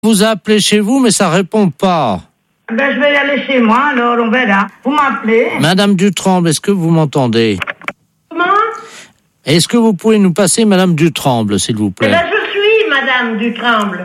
Vous a appelé chez vous, mais ça répond pas. Ben, je vais y aller chez moi, alors on verra. Vous m'appelez. Madame Dutremble, est-ce que vous m'entendez? Comment? Est-ce que vous pouvez nous passer Madame Dutremble, s'il vous plaît? Eh ben, je suis Madame Dutremble.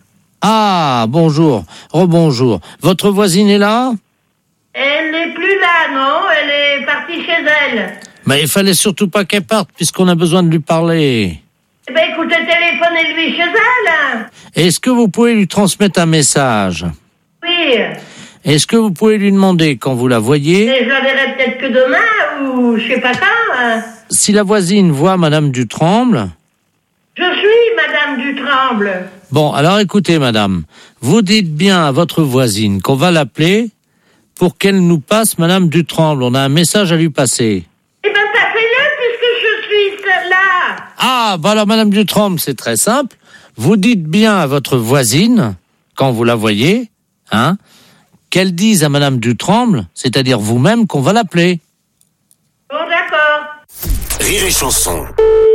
Ah, bonjour. Rebonjour. Votre voisine est là? Elle n'est plus là, non? Elle est partie chez elle. Mais il fallait surtout pas qu'elle parte, puisqu'on a besoin de lui parler. Eh ben, écoutez, téléphonez-lui chez elle. Est-ce que vous pouvez lui transmettre un message? Oui. Est-ce que vous pouvez lui demander quand vous la voyez? Et je la verrai peut-être que demain, ou je sais pas quand. Si la voisine voit Madame Dutremble... Je suis Madame Dutremble. Bon, alors écoutez, madame, vous dites bien à votre voisine qu'on va l'appeler pour qu'elle nous passe Madame Dutremble. On a un message à lui passer. Eh ben, passez-le puisque je suis là. Ah, bah alors Madame Dutremble, c'est très simple. Vous dites bien à votre voisine, quand vous la voyez, qu'elle dise à Madame Dutremble, c'est-à-dire vous-même, qu'on va l'appeler. Bon, d'accord. Rire et chanson.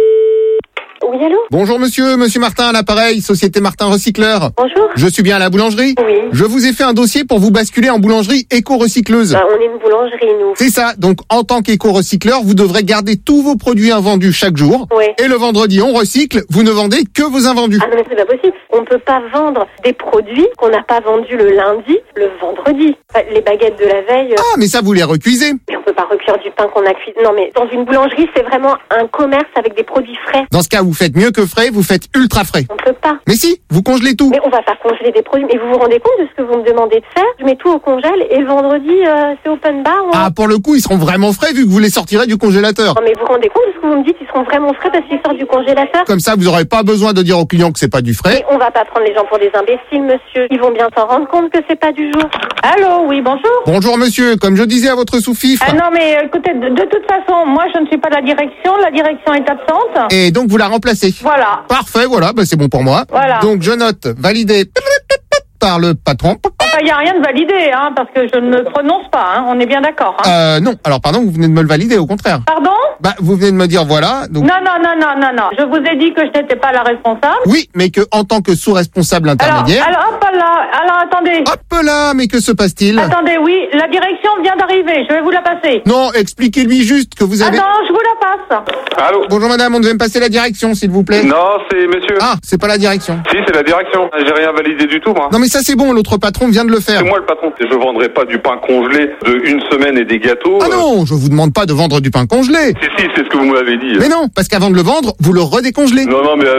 Oui, allô? Bonjour monsieur Martin à l'appareil, Société Martin Recycleur. Bonjour. Je suis bien à la boulangerie? Oui. Je vous ai fait un dossier pour vous basculer en boulangerie éco-recycleuse. On est une boulangerie, nous. C'est ça, donc en tant qu'éco-recycleur, vous devrez garder tous vos produits invendus chaque jour. Oui. Et le vendredi, on recycle, vous ne vendez que vos invendus. Ah non, mais c'est pas possible. On peut pas vendre des produits qu'on n'a pas vendus le lundi, le vendredi. Enfin, les baguettes de la veille. Ah, mais ça vous les recuisez. Mais on peut pas recuire du pain qu'on a cuit. Non, mais dans une boulangerie, c'est vraiment un commerce avec des produits frais. Dans ce cas, vous faites mieux que frais, vous faites ultra frais. On peut pas. Mais si, vous congelez tout. Mais on va pas congeler des produits. Mais vous vous rendez compte de ce que vous me demandez de faire? Je mets tout au congèle et le vendredi, c'est open bar. Ah, pour le coup, ils seront vraiment frais vu que vous les sortirez du congélateur. Non, mais vous vous rendez compte de ce que vous me dites? Ils seront vraiment frais parce qu'ils sortent du congélateur? Comme ça, vous n'aurez pas besoin de dire aux clients que c'est pas du frais. Mais on va pas prendre les gens pour des imbéciles, monsieur. Ils vont bien s'en rendre compte que c'est pas du jour. Allô, oui, bonjour. Bonjour monsieur, comme je disais à votre sous-fifre. Ah non, mais écoutez, de toute façon, moi, je ne suis pas de la direction est absente. Et donc vous la remplacez. Voilà. Parfait, voilà, c'est bon pour moi. Voilà. Donc je note validé par le patron. Enfin, il n'y a rien de validé, parce que je ne me prononce pas, on est bien d'accord. Non, alors pardon, vous venez de me le valider, au contraire. Pardon? Bah, vous venez de me dire voilà, donc... Non. Je vous ai dit que je n'étais pas la responsable. Oui, mais que en tant que sous-responsable intermédiaire... Alors, hop là, alors attendez. Hop là, mais que se passe-t-il? Attendez, oui, la direction vient d'arriver, je vais vous la passer. Non, expliquez-lui juste que vous avez... Attends, je vous la passe. Allô? Bonjour madame, on devait me passer la direction, s'il vous plaît. Non, c'est monsieur. Ah, c'est pas la direction. Si, c'est la direction. J'ai rien validé du tout, moi. Non mais ça c'est bon, l'autre patron vient de le faire. C'est moi le patron. Je vendrai pas du pain congelé de une semaine et des gâteaux. Ah non, je vous demande pas de vendre du pain congelé. Si, c'est ce que vous m'avez dit. Mais non, parce qu'avant de le vendre, vous le redécongelez. Non, mais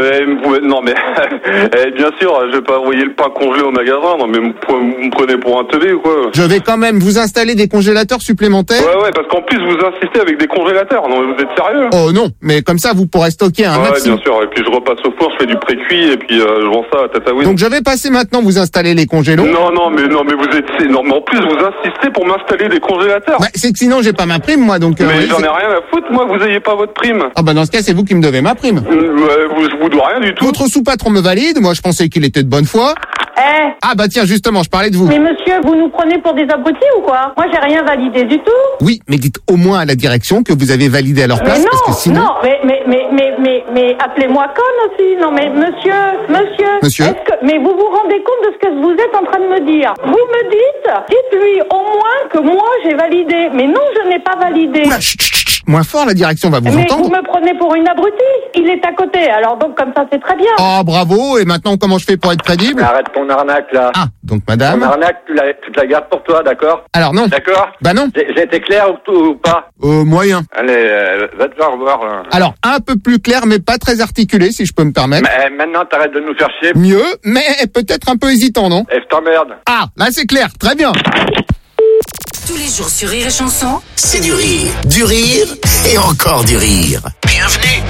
bien sûr, je vais pas envoyer le pain congelé au magasin. Non, mais vous me prenez pour un teubé ou quoi? Je vais quand même vous installer des congélateurs supplémentaires. Ouais, parce qu'en plus vous insistez avec des congélateurs. Non, mais vous êtes sérieux? Oh non, mais comme ça vous pourrez stocker un maximum. Bien sûr. Et puis je repasse au four, je fais du pré-cuit et puis je vends ça à Tataouine. Donc je vais passer maintenant vous installer les congélos. Non, mais vous êtes... Non, mais en plus vous insistez pour m'installer des congélateurs. Bah, c'est que sinon j'ai pas ma prime moi donc... Mais j'en ai rien à foutre, moi, vous ayez pas votre prime. Ah bah dans ce cas c'est vous qui me devez ma prime. Je vous dois rien du tout. Votre sous-patron me valide, moi je pensais qu'il était de bonne foi. Ah bah tiens justement, je parlais de vous. Mais monsieur, vous nous prenez pour des abrutis ou quoi? Moi, j'ai rien validé du tout. Oui, mais dites au moins à la direction que vous avez validé à leur place, parce que sinon... Non, mais appelez-moi conne aussi. Non, mais monsieur. Mais vous vous rendez compte de ce que vous êtes en train de me dire? Vous me dites-lui au moins que moi j'ai validé. Mais non, je n'ai pas validé. Oula, chut, moins fort, la direction va vous entendre. Mais vous me prenez pour une abrutie. Il est à côté, alors donc comme ça c'est très bien. Oh bravo, et maintenant comment je fais pour être crédible? Arrête ton arnaque là. Ah, donc madame... Ton arnaque, tu la gardes pour toi, d'accord? Alors non. D'accord? Bah non. J'ai été clair ou pas? Moyen. Allez, va te faire voir là. Alors, un peu plus clair, mais pas très articulé, si je peux me permettre. Mais maintenant t'arrêtes de nous faire chier. Mieux, mais peut-être un peu hésitant, non? Et je t'emmerde. Ah, là c'est clair, très bien. Tous les jours sur Rire et Chanson, c'est du rire et encore du rire. Bienvenue.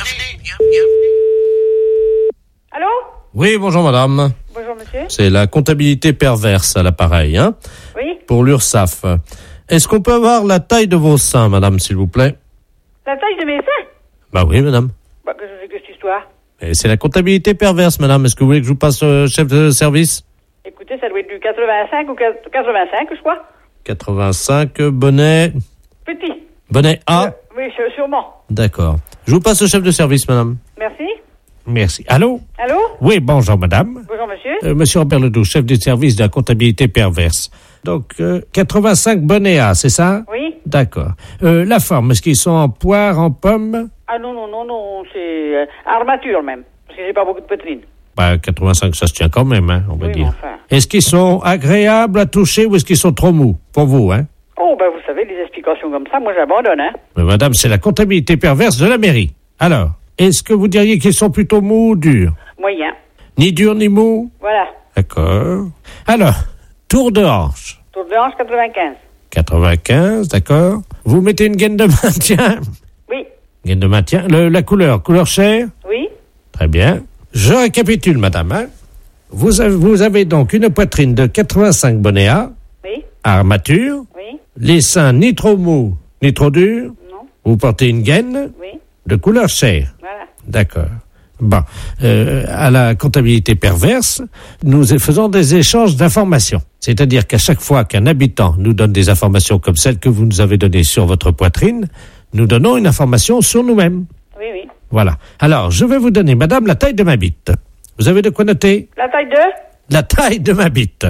Allô? Oui, bonjour madame. Bonjour monsieur. C'est la comptabilité perverse à l'appareil, Oui? pour l'URSSAF. Est-ce qu'on peut avoir la taille de vos seins, madame, s'il vous plaît? La taille de mes seins? Bah oui, madame. Bah, que je fais que cette histoire. Et c'est la comptabilité perverse, madame. Est-ce que vous voulez que je vous passe chef de service? Écoutez, ça doit être du 85 ou 85, je crois. 85, bonnet... Petit. Bonnet A? Oui, sûrement. D'accord. Je vous passe au chef de service, madame. Merci. Merci. Allô? Allô? Oui, bonjour madame. Bonjour monsieur. Monsieur Robert Ledoux, chef du service de la comptabilité perverse. Donc, 85 bonnets A, c'est ça? Oui. D'accord. La forme, est-ce qu'ils sont en poire, en pomme? Ah non, c'est armature même, parce que j'ai pas beaucoup de poitrine. 85, ça se tient quand même, on va dire. Enfin. Est-ce qu'ils sont agréables à toucher ou est-ce qu'ils sont trop mous, pour vous, hein? Oh, vous savez, les explications comme ça, moi j'abandonne, hein. Mais madame, c'est la comptabilité perverse de la mairie. Alors, est-ce que vous diriez qu'ils sont plutôt mous ou durs? Moyen. Ni durs ni mous? Voilà. D'accord. Alors, tour de hanche. Tour de hanche, 95. 95, d'accord. Vous mettez une gaine de maintien? Oui. Gaine de maintien. La couleur chair? Oui. Très bien. Je récapitule, madame. Hein. Vous avez donc une poitrine de 85 bonnets A. Oui. Armature. Oui. Les seins ni trop mous, ni trop durs. Non. Vous portez une gaine. Oui. De couleur chair. Voilà. D'accord. Bon. À la comptabilité perverse, nous faisons des échanges d'informations. C'est-à-dire qu'à chaque fois qu'un habitant nous donne des informations comme celles que vous nous avez données sur votre poitrine, nous donnons une information sur nous-mêmes. Oui, oui. Voilà. Alors, je vais vous donner, madame, la taille de ma bite. Vous avez de quoi noter? La taille de? La taille de ma bite.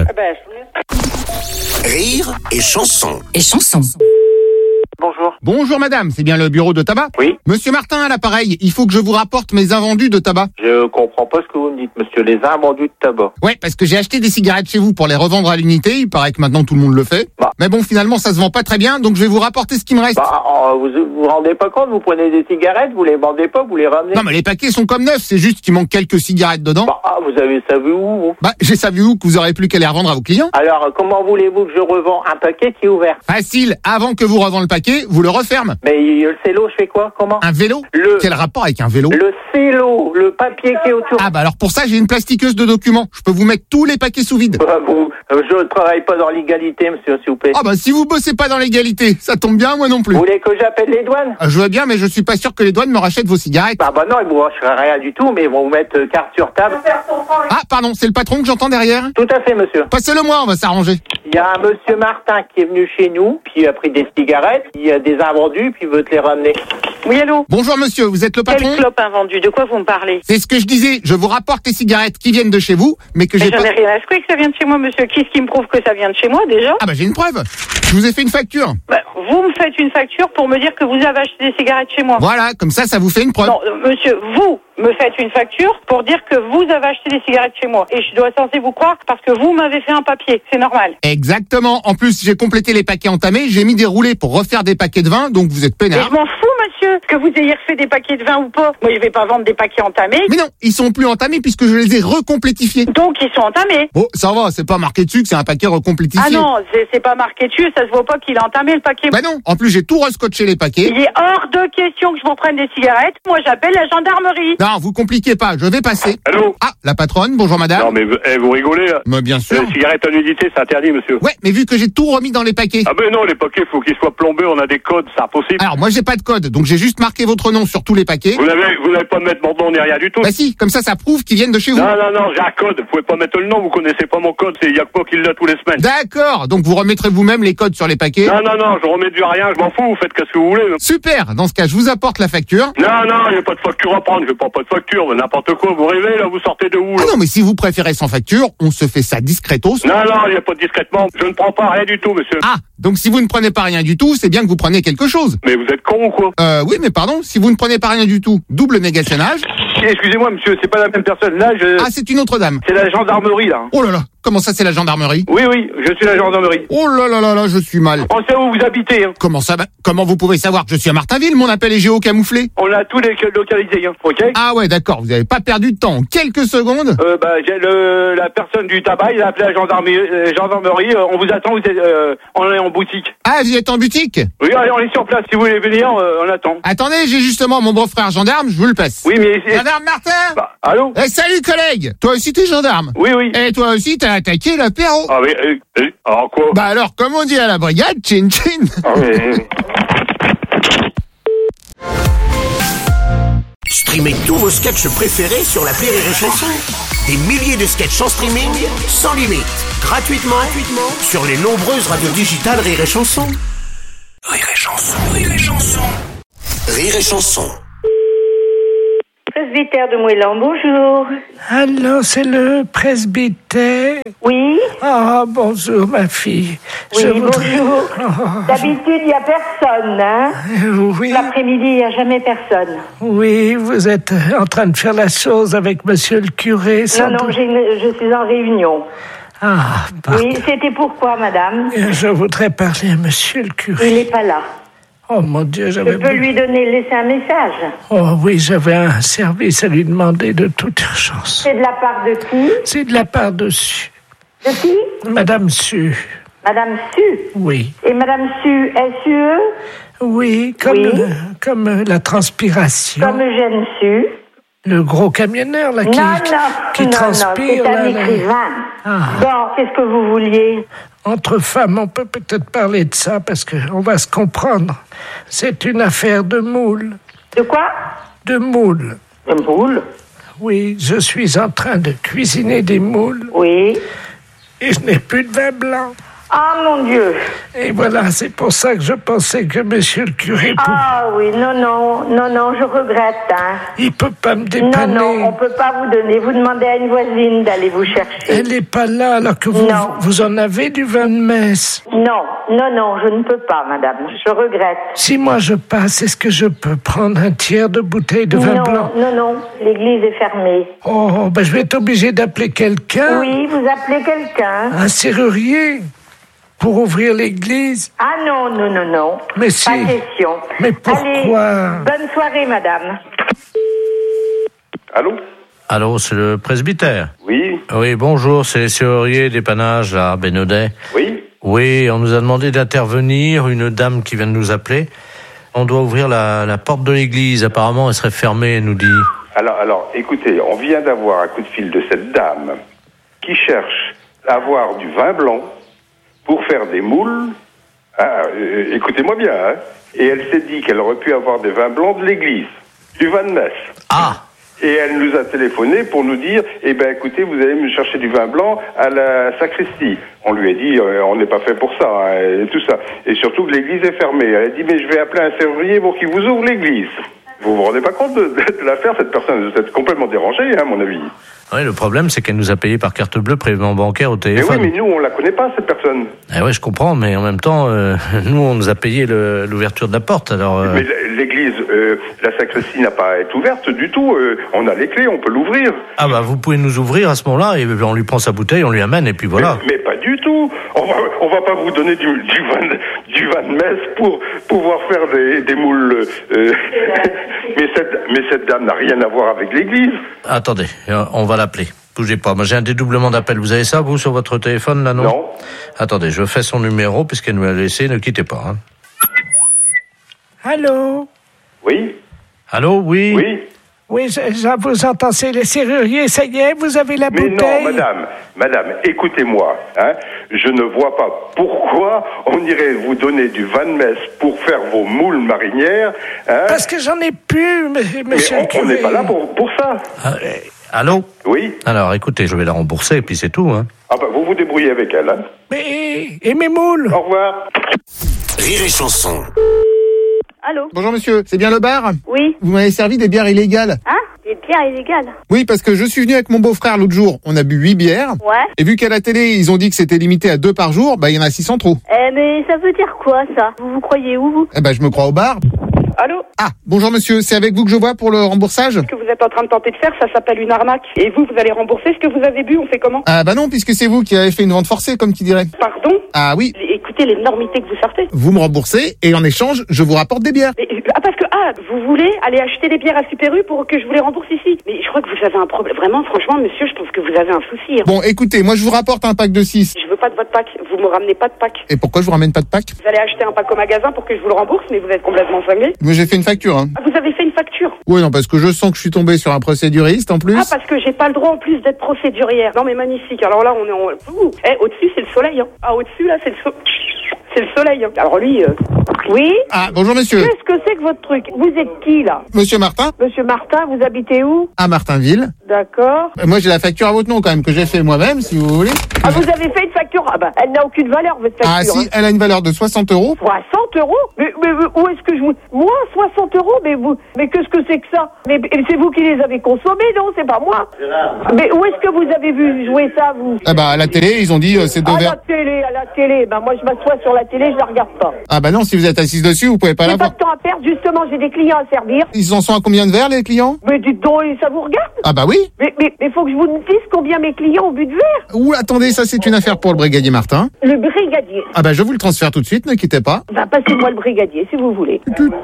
Rire et chanson. Bonjour. Bonjour madame, c'est bien le bureau de tabac? Oui. Monsieur Martin à l'appareil, il faut que je vous rapporte mes invendus de tabac. Je comprends pas ce que vous me dites, monsieur. Les invendus de tabac. Ouais, parce que j'ai acheté des cigarettes chez vous pour les revendre à l'unité, il paraît que maintenant tout le monde le fait. Bah. Mais bon, finalement ça se vend pas très bien, donc je vais vous rapporter ce qui me reste. Vous vous rendez pas compte, vous prenez des cigarettes, vous les vendez pas, vous les ramenez. Non mais les paquets sont comme neufs, c'est juste qu'il manque quelques cigarettes dedans. Vous avez ça vu où, vous? J'ai savu où que vous aurez plus qu'à les revendre à vos clients. Alors, comment voulez-vous que je revends un paquet qui est ouvert? Facile, avant que vous revendez le paquet, vous le refermez. Mais le cello, je fais quoi? Comment? Un vélo? Quel rapport avec un vélo? Le cello, le papier qui est autour. Ah alors pour ça j'ai une plastiqueuse de documents. Je peux vous mettre tous les paquets sous vide. Je travaille pas dans l'égalité, monsieur, s'il vous plaît. Si vous bossez pas dans l'égalité, ça tombe bien, moi non plus. Vous voulez que j'appelle les douanes? Je veux bien, mais je suis pas sûr que les douanes me rachètent vos cigarettes. Non, ils vous rachèteront rien du tout, mais ils vont vous mettre carte sur table. Ah pardon, c'est le patron que j'entends derrière? Tout à fait, monsieur. Passez-le moi, on va s'arranger. Il y a un monsieur Martin qui est venu chez nous, puis il a pris des cigarettes, il a des invendus, puis il veut te les ramener. Oui, allô? Bonjour monsieur, vous êtes le patron? Quel clope invendu? De quoi vous me parlez? C'est ce que je disais, je vous rapporte les cigarettes qui viennent de chez vous, mais que j'ai pas... J'en ai rien à secouer que ça vient de chez moi, monsieur. Qu'est-ce qui me prouve que ça vient de chez moi, déjà? j'ai une preuve. Je vous ai fait une facture. Vous me faites une facture pour me dire que vous avez acheté des cigarettes chez moi. Voilà, comme ça vous fait une preuve. Non, monsieur, vous me faites une facture pour dire que vous avez acheté des cigarettes chez moi. Et je dois censé vous croire parce que vous m'avez fait un papier. C'est normal. Exactement. En plus, j'ai complété les paquets entamés, j'ai mis des roulés pour refaire des paquets de vin, donc vous êtes peinard. Mais je m'en fous, monsieur, que vous ayez refait des paquets de vin ou pas. Moi, je vais pas vendre des paquets entamés. Mais non, ils sont plus entamés puisque je les ai recomplétifiés. Donc, ils sont entamés. Oh, ça va, c'est pas marqué dessus que c'est un paquet recomplétifié. Ah non, c'est pas marqué dessus, ça se voit pas qu'il a entamé le paquet. Non, en plus j'ai tout rescotché les paquets. Il est hors de question que je vous prenne des cigarettes. Moi, j'appelle la gendarmerie. Non, vous compliquez pas, je vais passer. Allô? Ah, la patronne, bonjour madame. Non, mais vous rigolez, là. Mais bien sûr. Les cigarettes à nudité, c'est interdit, monsieur. Ouais, mais vu que j'ai tout remis dans les paquets. Non, les paquets, faut qu'ils soient plombés, on a des codes, c'est impossible. Alors, moi j'ai pas de code, donc j'ai juste marqué votre nom sur tous les paquets. Vous n'avez pas de mettre mon nom ni rien du tout. Si, comme ça prouve qu'ils viennent de chez vous. Non, j'ai un code, vous pouvez pas mettre le nom, vous connaissez pas mon code, il y a que moi qui l'a tous les semaines. D'accord, donc vous remettrez vous-même les codes sur les paquets. Non, je remets du rien, je m'en fous, vous faites ce que vous voulez. Super, dans ce cas, je vous apporte la facture. Non, il n'y a pas de facture à prendre, je prends pas de facture, n'importe quoi, vous rêvez, là, vous sortez de où, là? Ah non, mais si vous préférez sans facture, on se fait ça discretos. Non, il n'y a pas de discrètement, je ne prends pas rien du tout, monsieur. Ah, donc si vous ne prenez pas rien du tout, c'est bien que vous preniez quelque chose. Mais vous êtes con ou quoi? Oui, mais pardon, si vous ne prenez pas rien du tout, double négationnage. Excusez-moi, monsieur, c'est pas la même personne, là, Ah, c'est une autre dame. C'est la gendarmerie, là. Oh là là, comment ça c'est la gendarmerie? Oui, je suis la gendarmerie. Oh là là là là, je suis mal. On sait où vous habitez, hein. Comment ça va? Comment vous pouvez savoir que je suis à Martinville? Mon appel est géocamouflé. On a tous les localisés, hein, ok? Ah ouais, d'accord, vous avez pas perdu de temps. En quelques secondes. J'ai la personne du tabac, il a appelé la gendarmerie, on vous attend, on est en boutique. Ah, vous êtes en boutique? Oui, allez, on est sur place, si vous voulez venir, on attend. Attendez, j'ai justement mon beau-frère gendarme, je vous le passe. Oui, mais... Gendarme Martin? Allô? Salut collègue! Toi aussi t'es gendarme? Oui. Et toi aussi t'as attaqué l'apéro? Ah oui, alors quoi? Alors, comme on dit à la brigade, chin chin. Ah oui. Streamez tous vos sketchs préférés sur l'appli Rire et Chanson. Des milliers de sketchs en streaming, sans limite, gratuitement sur les nombreuses radios digitales Rire et Chanson. Rire et Chanson. Rire et Chanson. presbytère de Moëlan, bonjour. Allô, c'est le presbytère? Oui. Ah, bonjour, ma fille. Oui, bonjour. D'habitude, il n'y a personne, hein? Oui. L'après-midi, il n'y a jamais personne. Oui, vous êtes en train de faire la chose avec monsieur le curé, sans Non, doute. je suis en réunion. Ah, pardon. Oui, c'était pourquoi, madame? Je voudrais parler à monsieur le curé. Il n'est pas là. Oh mon Dieu, Je peux lui laisser un message. Oh oui, j'avais un service à lui demander de toute urgence. C'est de la part de qui? C'est de la part de Su. De qui? Madame Su. Madame Su? Oui. Et Madame Su, S-U-E? Oui, comme la transpiration. Comme Eugène Su? Le gros camionneur, là, qui transpire. Non, c'est un écrivain. Ah. Bon, qu'est-ce que vous vouliez? Entre femmes, on peut peut-être parler de ça, parce qu'on va se comprendre. C'est une affaire de moule. De quoi? De moule. De moule? Oui, je suis en train de cuisiner des moules. Oui. Et je n'ai plus de vin blanc. Ah, mon Dieu. Et voilà, c'est pour ça que je pensais que monsieur le curé... Ah oui, non, je regrette. Hein. Il peut pas me dépanner. Non, on peut pas vous donner. Vous demandez à une voisine d'aller vous chercher. Elle n'est pas là, alors que vous en avez du vin de messe. Non, je ne peux pas, madame. Je regrette. Si moi je passe, est-ce que je peux prendre un tiers de bouteille de vin blanc? Non, l'église est fermée. Oh, je vais être obligé d'appeler quelqu'un. Oui, vous appelez quelqu'un. Un serrurier pour ouvrir l'église. Ah non. Mais si. Pas question. Mais pourquoi? Allez, bonne soirée, madame. Allô, c'est le presbytère? Oui. Oui, bonjour, c'est les serruriers dépannage à Bénodet. Oui. Oui, on nous a demandé d'intervenir, une dame qui vient de nous appeler. On doit ouvrir la porte de l'église, apparemment elle serait fermée, elle nous dit. Alors, écoutez, on vient d'avoir un coup de fil de cette dame qui cherche à avoir du vin blanc pour faire des moules. Écoutez-moi bien, hein. Et elle s'est dit qu'elle aurait pu avoir des vins blancs de l'église, du vin de messe. Ah! Et elle nous a téléphoné pour nous dire, écoutez, vous allez me chercher du vin blanc à la sacristie. On lui a dit, on n'est pas fait pour ça, hein, et tout ça. Et surtout que l'église est fermée. Elle a dit, mais je vais appeler un serrurier pour qu'il vous ouvre l'église. Vous vous rendez pas compte de l'affaire? Cette personne est complètement dérangée, hein, à mon avis. Oui, le problème, c'est qu'elle nous a payé par carte bleue, prélèvement bancaire au téléphone. Mais oui, mais nous, on la connaît pas, cette personne. Oui, je comprends, mais en même temps, nous, on nous a payé l'ouverture de la porte, alors... Mais l'église, la sacristie n'a pas à être ouverte du tout. On a les clés, on peut l'ouvrir. Ah vous pouvez nous ouvrir à ce moment-là, et on lui prend sa bouteille, on lui amène, et puis voilà. Mais pas du tout. On va pas vous donner du vin de messe pour pouvoir faire des moules. Mais cette dame n'a rien à voir avec l'église. Attendez, on va l'appeler. Bougez pas. Moi, j'ai un dédoublement d'appel. Vous avez ça, vous, sur votre téléphone, là, non? Non. Attendez, je fais son numéro, puisqu'elle nous l'a laissé. Ne quittez pas, hein. Allô? Oui. Allô, oui? Oui. Oui, je vous entends, c'est les serruriers, ça y est, vous avez la bouteille? Mais non, madame, écoutez-moi, hein. Je ne vois pas pourquoi on irait vous donner du vin de messe pour faire vos moules marinières, hein. Parce que j'en ai plus, monsieur le curé. On n'est pas là pour ça. Allô? Oui. Alors, écoutez, je vais la rembourser, et puis c'est tout, hein. Vous vous débrouillez avec elle, hein. Et mes moules? Au revoir. Rire et chanson. Allô? Bonjour monsieur, c'est bien le bar? Oui. Vous m'avez servi des bières illégales. Hein? Des bières illégales? Oui, parce que je suis venu avec mon beau-frère l'autre jour. On a bu 8 bières. Ouais. Et vu qu'à la télé, ils ont dit que c'était limité à 2 par jour, il y en a 600 trop. Mais ça veut dire quoi, ça? Vous croyez où, vous? Je me crois au bar. Allô? Ah, bonjour monsieur, c'est avec vous que je vois pour le remboursage? Ce que vous êtes en train de tenter de faire, ça s'appelle une arnaque. Et vous allez rembourser ce que vous avez bu, on fait comment? Non, puisque c'est vous qui avez fait une vente forcée, comme qui dirait. Pardon? Ah oui. Écoutez l'énormité que vous sortez. Vous me remboursez, et en échange, je vous rapporte des bières. Parce que, vous voulez aller acheter des bières à Super U pour que je vous les rembourse ici? Mais je crois que vous avez un problème. Vraiment, franchement, monsieur, je pense que vous avez un souci. Hein. Bon, écoutez, moi je vous rapporte un pack de 6. Je veux pas de votre pack. Vous me ramenez pas de pack. Et pourquoi je vous ramène pas de pack? Vous allez acheter un pack au magasin pour que je vous le rembourse, mais vous êtes complètement cinglé. Mais j'ai fait une facture, hein. Vous avez fait une facture? Oui, non, parce que je sens que je suis tombé sur un procéduriste en plus. Parce que j'ai pas le droit en plus d'être procédurière. Non, mais magnifique. Alors là, on est en... au-dessus, c'est le soleil, hein. Au-dessus, là, c'est le soleil, hein. Alors lui... Oui? Bonjour monsieur. Qu'est-ce que c'est que votre truc? Vous êtes qui, là? Monsieur Martin. Monsieur Martin, vous habitez où? À Martinville. D'accord. Moi j'ai la facture à votre nom quand même, que j'ai fait moi-même, si vous voulez. Ah, vous avez fait une facture? Ah bah, elle n'a aucune valeur, votre facture. Ah si, elle a une valeur de 60 €. 60 € mais où est-ce que je vous... Moi, 60 €, mais qu'est-ce que c'est que ça? Mais c'est vous qui les avez consommés, non? C'est pas moi. Mais où est-ce que vous avez vu jouer ça, vous? Ah bah, à la télé, ils ont dit c'est deux verres. À la télé. Bah, moi, je m'assois sur la télé, je la regarde pas. Ah bah non, si vous êtes assise dessus, vous pouvez pas la J'ai pas voir. de temps à perdre, justement, j'ai des clients à servir. Ils en sont à combien de verres, les clients? Mais dites donc, ça vous regarde? Ah bah oui. Mais faut que je vous dise combien mes clients ont bu de verre. Ouh, attendez, ça c'est une affaire pour le brigadier Martin. Le brigadier. Ah bah je vous le transfère tout de suite, ne quittez pas. Bah, passez-moi le brigadier, si vous voulez.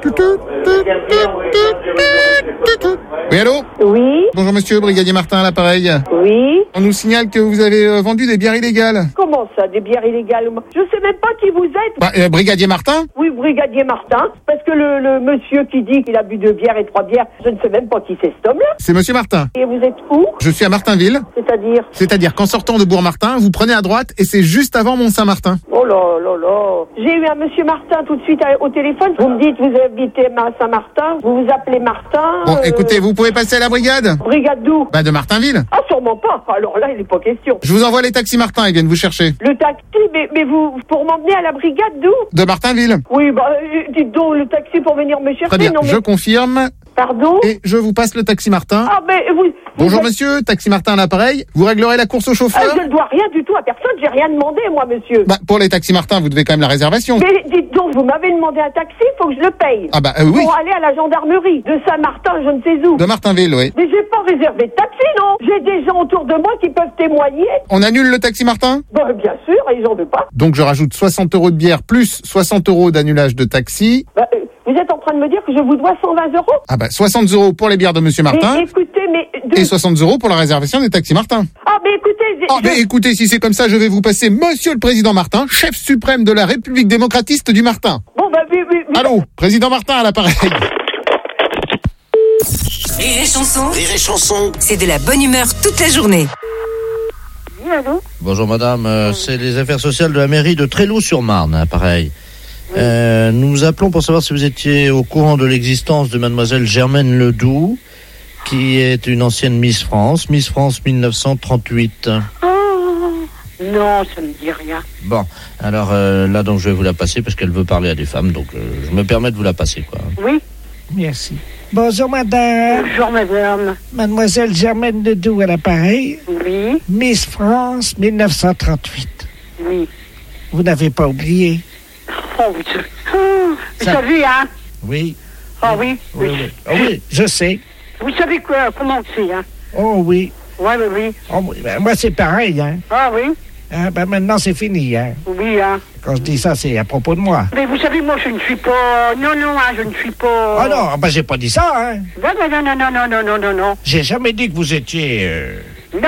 Oui, allô? Oui. Bonjour monsieur, brigadier Martin à l'appareil. Oui. On nous signale que vous avez vendu des bières illégales. Comment ça, des bières illégales? Je sais même pas qui vous êtes. Bah, brigadier Martin? Oui, brigadier Martin. Parce que le monsieur qui dit qu'il a bu 2 bières et 3 bières, je ne sais même pas qui c'est cet homme-là. C'est monsieur Martin. Et vous êtes où? Je suis à Martinville. C'est-à-dire? C'est-à-dire qu'en sortant de Bourg-Martin, vous prenez à droite et c'est juste avant Mont-Saint-Martin. Oh là là là. J'ai eu un monsieur Martin tout de suite au téléphone. Vous me dites, vous habitez à Saint-Martin, vous vous appelez Martin. Bon, écoutez, vous pouvez passer à la brigade? Brigade d'où? Bah, de Martinville. Ah, sûrement pas. Alors là, il n'est pas question. Je vous envoie les taxis Martin, ils viennent vous chercher. Le taxi, mais vous, pour m'emmener à la brigade d'où? De Martinville. Oui, bah, dites donc, le taxi pour venir me chercher. Très bien, non, mais... je confirme. Pardon? Et je vous passe le taxi Martin. Ah, mais vous... Bonjour monsieur, taxi Martin à l'appareil. Vous réglerez la course au chauffeur? Je ne dois rien du tout à personne, j'ai rien demandé, moi, monsieur. Bah, pour les taxis Martin, vous devez quand même la réservation. Mais dites donc, vous m'avez demandé un taxi, faut que je le paye. Ah bah oui. Pour aller à la gendarmerie de Saint-Martin, je ne sais où. De Martinville, oui. Mais j'ai pas réservé de taxi, non. J'ai des gens autour de moi qui peuvent témoigner. On annule le taxi Martin? Bah, bien sûr, et j'en veux pas. Donc je rajoute 60 € de bière plus 60 € d'annulage de taxi. Bah, vous êtes en train de me dire que je vous dois 120 €? Ah bah 60 € pour les bières de monsieur Martin. Mais écoutez, Et 60 € pour la réservation des taxis Martin. Ah, mais écoutez... mais écoutez, si c'est comme ça, je vais vous passer monsieur le président Martin, chef suprême de la République démocratiste du Martin. Bon, bah, oui. Allô, président Martin à l'appareil. Rire et chanson. Rire et chanson. C'est de la bonne humeur toute la journée. Oui, allô? Bonjour madame, c'est les affaires sociales de la mairie de Tréloux-sur-Marne, pareil. Nous appelons pour savoir si vous étiez au courant de l'existence de mademoiselle Germaine Ledoux, qui est une ancienne Miss France 1938. Non, ça me dit rien. Bon, alors là donc je vais vous la passer parce qu'elle veut parler à des femmes, donc je me permets de vous la passer, quoi. Oui. Merci. Bonjour madame. Bonjour madame. Mademoiselle Germaine Ledoux à l'appareil. Oui. Miss France 1938. Oui. Vous n'avez pas oublié? Oh, vous savez, hein? Oui. Ah oui. Oui. Oh, oui, je sais. Vous savez quoi, comment c'est, hein? Oh oui. Oui. Oh, oui. Ben, moi c'est pareil, hein. Ah oui? Ben, maintenant c'est fini, hein. Oui, hein. Quand je dis ça, c'est à propos de moi. Mais vous savez, moi je ne suis pas... Non, hein, je ne suis pas... Ah non, ben j'ai pas dit ça, hein. Non. J'ai jamais dit que vous étiez... Non.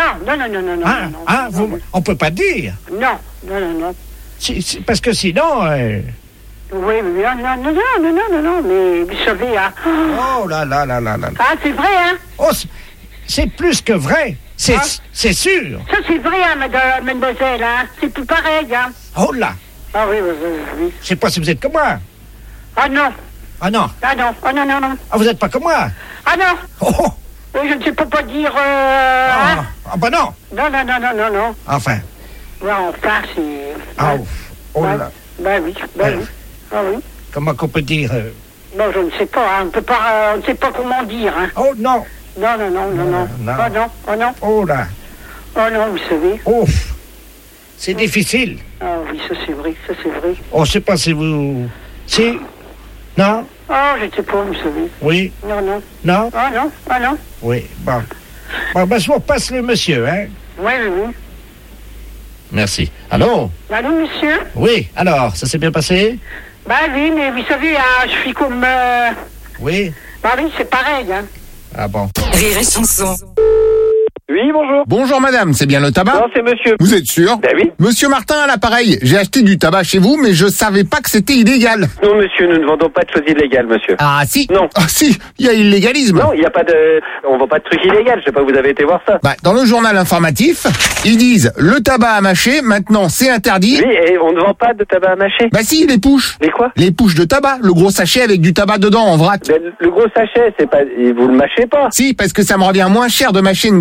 On peut pas dire. Non. Parce que sinon... Oui, non, mais vous savez, hein. Oh là. Ah, c'est vrai, hein. Oh, c'est plus que vrai. C'est sûr. Ça, c'est vrai, hein, mademoiselle, hein. C'est tout pareil, hein. Oh là. Ah oui. Je sais pas si vous êtes comme moi. Ah non. Non. Non. Ah, vous êtes pas comme moi. Ah non. Oh. Oui, je ne sais pas dire... Ah bah non. Non. Enfin. Ouais, enfin, c'est... Ah, oh là. Bah oui. Ah oui. Comment qu'on peut dire Non, je ne sais pas, hein. On ne sait pas comment dire, hein. Oh non. Non. Oh non. Oh là. Oh non, vous savez. Oh. C'est difficile. Ah oui, ça c'est vrai. Oh, je sais pas si vous... Si. Non. Ah, je ne sais pas, vous savez. Oui. Non. Non. Ah non. Oui, bon. Ben, je vous repasse le monsieur, hein. Oui. Merci. Allô, monsieur? Oui, alors, ça s'est bien passé? Bah oui, mais vous savez, hein, je suis comme... Oui. Bah oui, c'est pareil, hein. Ah bon. Rire et chanson. Oui, bonjour. Bonjour madame, c'est bien le tabac? Non, c'est monsieur. Vous êtes sûr? Ben oui. Monsieur Martin à l'appareil, j'ai acheté du tabac chez vous, mais je savais pas que c'était illégal. Non, monsieur, nous ne vendons pas de choses illégales, monsieur. Ah si? Non. Ah si, il y a illégalisme. Non, il n'y a pas de... On vend pas de trucs illégaux, je sais pas, vous avez été voir ça. Bah, dans le journal informatif, ils disent le tabac à mâcher, maintenant c'est interdit. Oui, et on ne vend pas de tabac à mâcher. Bah si, les pouches. Les quoi? Les pouches de tabac, le gros sachet avec du tabac dedans en vrac. Ben, le gros sachet, c'est pas... Vous le mâchez pas. Si, parce que ça me revient moins cher de mâcher une grosse pouche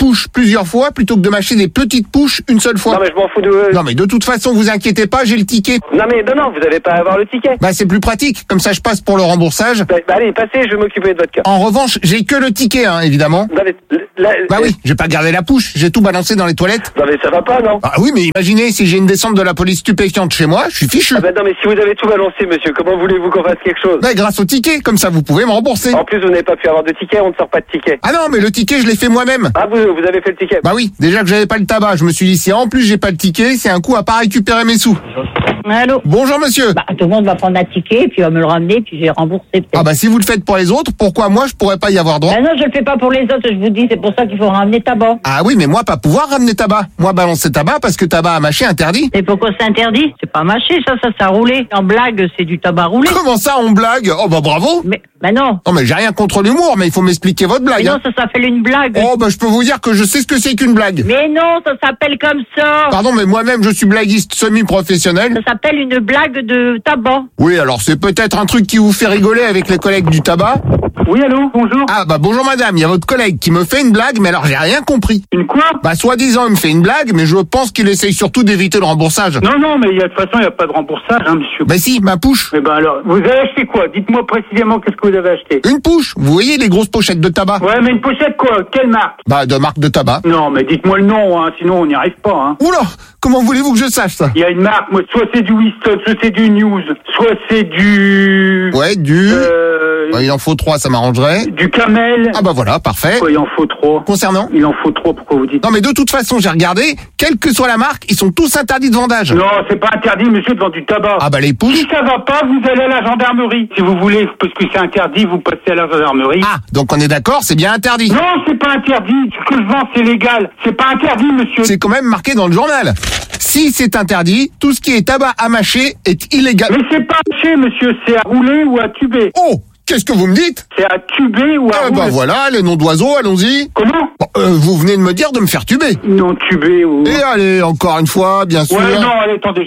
pouches plusieurs fois plutôt que de mâcher des petites pouches une seule fois. Non, mais je m'en fous de... Non, mais de toute façon, vous inquiétez pas, j'ai le ticket. Non, vous allez pas avoir le ticket. Bah, c'est plus pratique. Comme ça, je passe pour le remboursage. Bah, allez, passez, je vais m'occuper de votre cas. En revanche, j'ai que le ticket, hein, évidemment. Non, mais... Bah oui, j'ai pas gardé la pouche. J'ai tout balancé dans les toilettes. Non, mais ça va pas, non? Ah oui, mais imaginez, si j'ai une descente de la police stupéfiante chez moi, je suis fichu. Ah bah non, mais si vous avez tout balancé, monsieur, comment voulez-vous qu'on fasse quelque chose? Bah, grâce au ticket, comme ça, vous pouvez me rembourser. En plus, vous n'avez pas pu avoir de ticket, on ne sort pas de ticket. Ah non, mais le ticket, je l'ai fait moi-même. Ah, vous avez fait le ticket? Bah oui, déjà que j'avais pas le tabac, je me suis dit, si en plus j'ai pas le ticket, c'est un coup à pas récupérer mes sous. Allô? Bonjour monsieur. Bah, tout le monde va prendre un ticket, puis va me le ramener, puis je vais rembourser peut-être. Ah bah si vous le faites pour les autres, pourquoi moi je pourrais pas y avoir droit? Bah non, je le fais pas pour les autres, je vous dis, c'est pour ça qu'il faut ramener tabac. Ah oui, mais moi pas pouvoir ramener tabac. Moi balancer tabac parce que tabac à mâcher interdit. Et pourquoi c'est interdit? C'est pas mâché, ça roulé. En blague, c'est du tabac roulé. Comment ça on blague? Oh bah bravo. Mais, bah non. Non mais j'ai rien contre l'humour, mais il faut m'expliquer votre blague. Mais non, ça s'appelle une blague. Oh bah je peux vous dire que je sais ce que c'est qu'une blague. Mais non, ça s'appelle comme ça. Pardon, mais moi-même je suis blaguiste semi-professionnel. Ça s'appelle une blague de tabac. Oui, alors c'est peut-être un truc qui vous fait rigoler avec les collègues du tabac. Oui, allô, bonjour. Ah bah bonjour madame, il y a votre collègue qui me fait une blague, mais alors j'ai rien compris. Une quoi? Bah soi-disant il me fait une blague, mais je pense qu'il essaye surtout d'éviter le remboursage. Non, mais de toute façon, il n'y a pas de remboursage, hein, monsieur. Bah si, ma pouche. Eh ben alors, vous avez acheté quoi? Dites-moi précisément qu'est-ce que vous avez acheté. Une pouche, vous voyez les grosses pochettes de tabac? Ouais, mais une pochette quoi? Quelle marque? Bah de marque de tabac. Non, mais dites-moi le nom, hein, sinon on n'y arrive pas, hein. Oula, comment voulez-vous que je sache ça? Il y a une marque, moi, soit c'est du Winston, soit c'est du News, soit c'est du... Ouais, du... Bah, il en faut 3, ça m'arrangerait. Du Camel. Ah bah voilà, parfait. Quoi, il en faut 3. Concernant? Il en faut 3, pourquoi vous dites? Non mais de toute façon, j'ai regardé, quelle que soit la marque, ils sont tous interdits de vendage. Non, c'est pas interdit, monsieur, de vendre du tabac. Ah bah les pouches. Si ça va pas, vous allez à la gendarmerie. Si vous voulez, parce que c'est interdit, vous passez à la gendarmerie. Ah, donc on est d'accord, c'est bien interdit. Non, c'est pas interdit. Ce que je vends, c'est légal. C'est pas interdit, monsieur. C'est quand même marqué dans le journal. Si c'est interdit, tout ce qui est tabac à mâcher est illégal. Mais c'est pas à mâcher, monsieur, c'est à rouler ou à tuber. Oh, qu'est-ce que vous me dites? C'est à tuber ou à rouler. Bah voilà, les noms d'oiseaux, allons-y. Comment? Bon, vous venez de me dire de me faire tuber. Non, tuber ou... Et allez, encore une fois, bien sûr. Ouais, non, allez, attendez,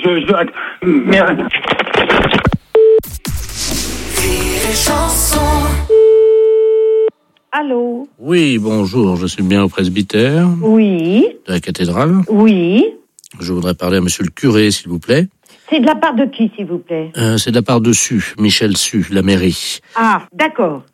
Merde. Allô? Oui, bonjour, je suis bien au presbytère Oui. de la cathédrale. Oui. Je voudrais parler à monsieur le curé, s'il vous plaît. C'est de la part de qui, s'il vous plaît? C'est de la part de Su, Michel Su, la mairie. Ah, d'accord.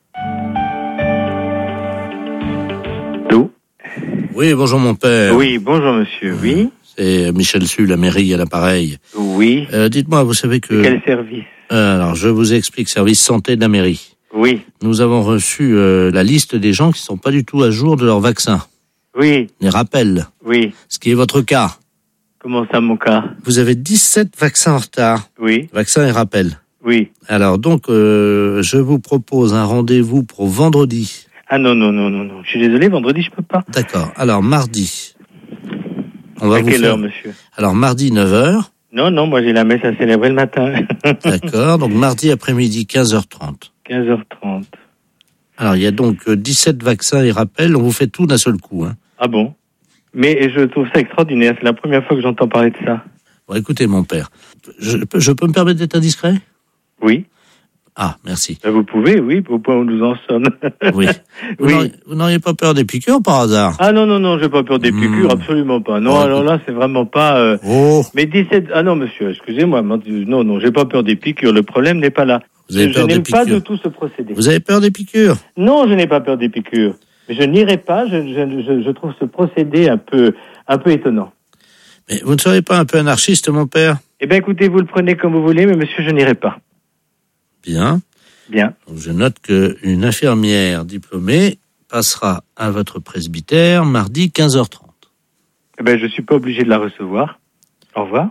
Allô? Oui, bonjour mon père. Oui, bonjour monsieur, oui. C'est Michel Su, la mairie, à l'appareil. Oui. Dites-moi, vous savez que... Quel service? Alors, je vous explique, service santé de la mairie. Oui. Nous avons reçu la liste des gens qui ne sont pas du tout à jour de leur vaccin. Oui. Les rappels. Oui. Ce qui est votre cas. Comment ça, mon cas? Vous avez 17 vaccins en retard. Oui. Vaccins et rappels. Oui. Alors donc, je vous propose un rendez-vous pour vendredi. Ah non. Je suis désolé, vendredi, je peux pas. D'accord. Alors, mardi. On va à vous quelle faire... heure, monsieur? Alors, mardi, 9h. Non, moi j'ai la messe à célébrer le matin. D'accord. Donc, mardi après-midi, 15h30. 15h30. Alors, il y a donc 17 vaccins et rappels. On vous fait tout d'un seul coup. Hein. Ah bon? Mais je trouve ça extraordinaire. C'est la première fois que j'entends parler de ça. Bon, écoutez, mon père. Je peux me permettre d'être indiscret? Oui. Ah, merci. Vous pouvez, oui, au point où nous en sommes. Oui. Vous n'auriez pas peur des piqûres par hasard? Ah non, j'ai pas peur des piqûres, absolument pas. Non, alors là, c'est vraiment pas... Mais 17... Ah non, monsieur, excusez-moi. Non, j'ai pas peur des piqûres. Le problème n'est pas là. Vous avez peur des piqûres? Je n'aime pas du tout ce procédé. Vous avez peur des piqûres? Non, je n'ai pas peur des piqûres. Mais je n'irai pas. Je trouve ce procédé un peu étonnant. Mais vous ne seriez pas un peu anarchiste, mon père? Eh bien, écoutez, vous le prenez comme vous voulez, mais monsieur, je n'irai pas. Bien. Donc, je note qu'une infirmière diplômée passera à votre presbytère mardi 15h30. Eh bien, je suis pas obligé de la recevoir. Au revoir.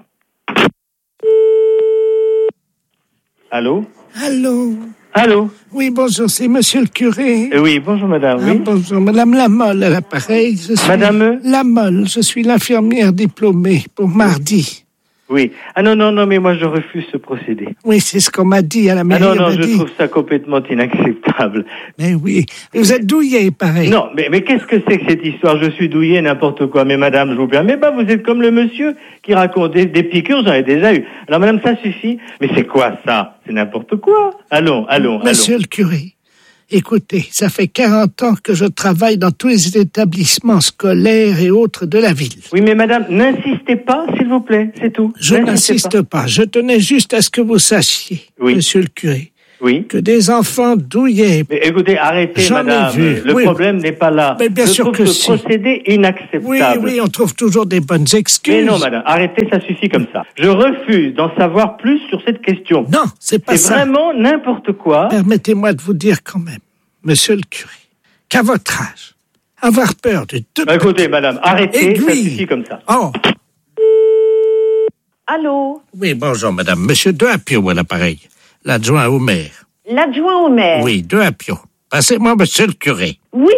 Allô? Allô? Oui, bonjour, c'est monsieur le curé. Oui, bonjour madame, oui. Bonjour, madame Lamolle à l'appareil. Madame? Lamolle, je suis l'infirmière diplômée pour mardi. Oui. Ah non, mais moi je refuse ce procédé. Oui, c'est ce qu'on m'a dit à la mairie. Ah non, je trouve ça complètement inacceptable. Mais oui, vous êtes douillé, pareil. Non, mais qu'est-ce que c'est que cette histoire? Je suis douillé, n'importe quoi. Mais madame, je vous permets pas, vous êtes comme le monsieur qui raconte des piqûres, j'en ai déjà eu. Alors madame, ça suffit. Mais c'est quoi ça? C'est n'importe quoi. Allons. Monsieur le curé, Écoutez, ça fait 40 ans que je travaille dans tous les établissements scolaires et autres de la ville. Oui, mais madame, n'insistez pas, s'il vous plaît, c'est tout. Je n'insiste pas. Je tenais juste à ce que vous sachiez, monsieur le curé, que des enfants douillets... Mais écoutez, arrêtez, madame. Vu. Le problème n'est pas là. Mais bien je sûr trouve que ce si. procédé inacceptable. Oui, on trouve toujours des bonnes excuses. Mais non, madame, arrêtez, ça suffit comme ça. Je refuse d'en savoir plus sur cette question. Non, c'est pas ça. C'est vraiment n'importe quoi. Permettez-moi de vous dire quand même, monsieur le curé, qu'à votre âge, avoir peur de deux... Écoutez, madame, arrêtez, ça suffit comme ça. Oh. Allô? Oui, bonjour, madame. Monsieur Deapio à l'appareil. L'adjoint au maire. L'adjoint au maire? Oui, Deapio. Passez-moi monsieur le curé. Oui.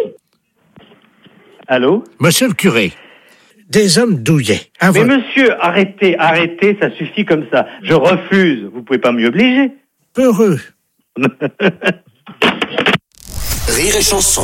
Allô? Monsieur le curé. Des hommes douillets. Mais monsieur, arrêtez, ça suffit comme ça. Je refuse. Vous pouvez pas m'y obliger. Peureux. Rire et chanson.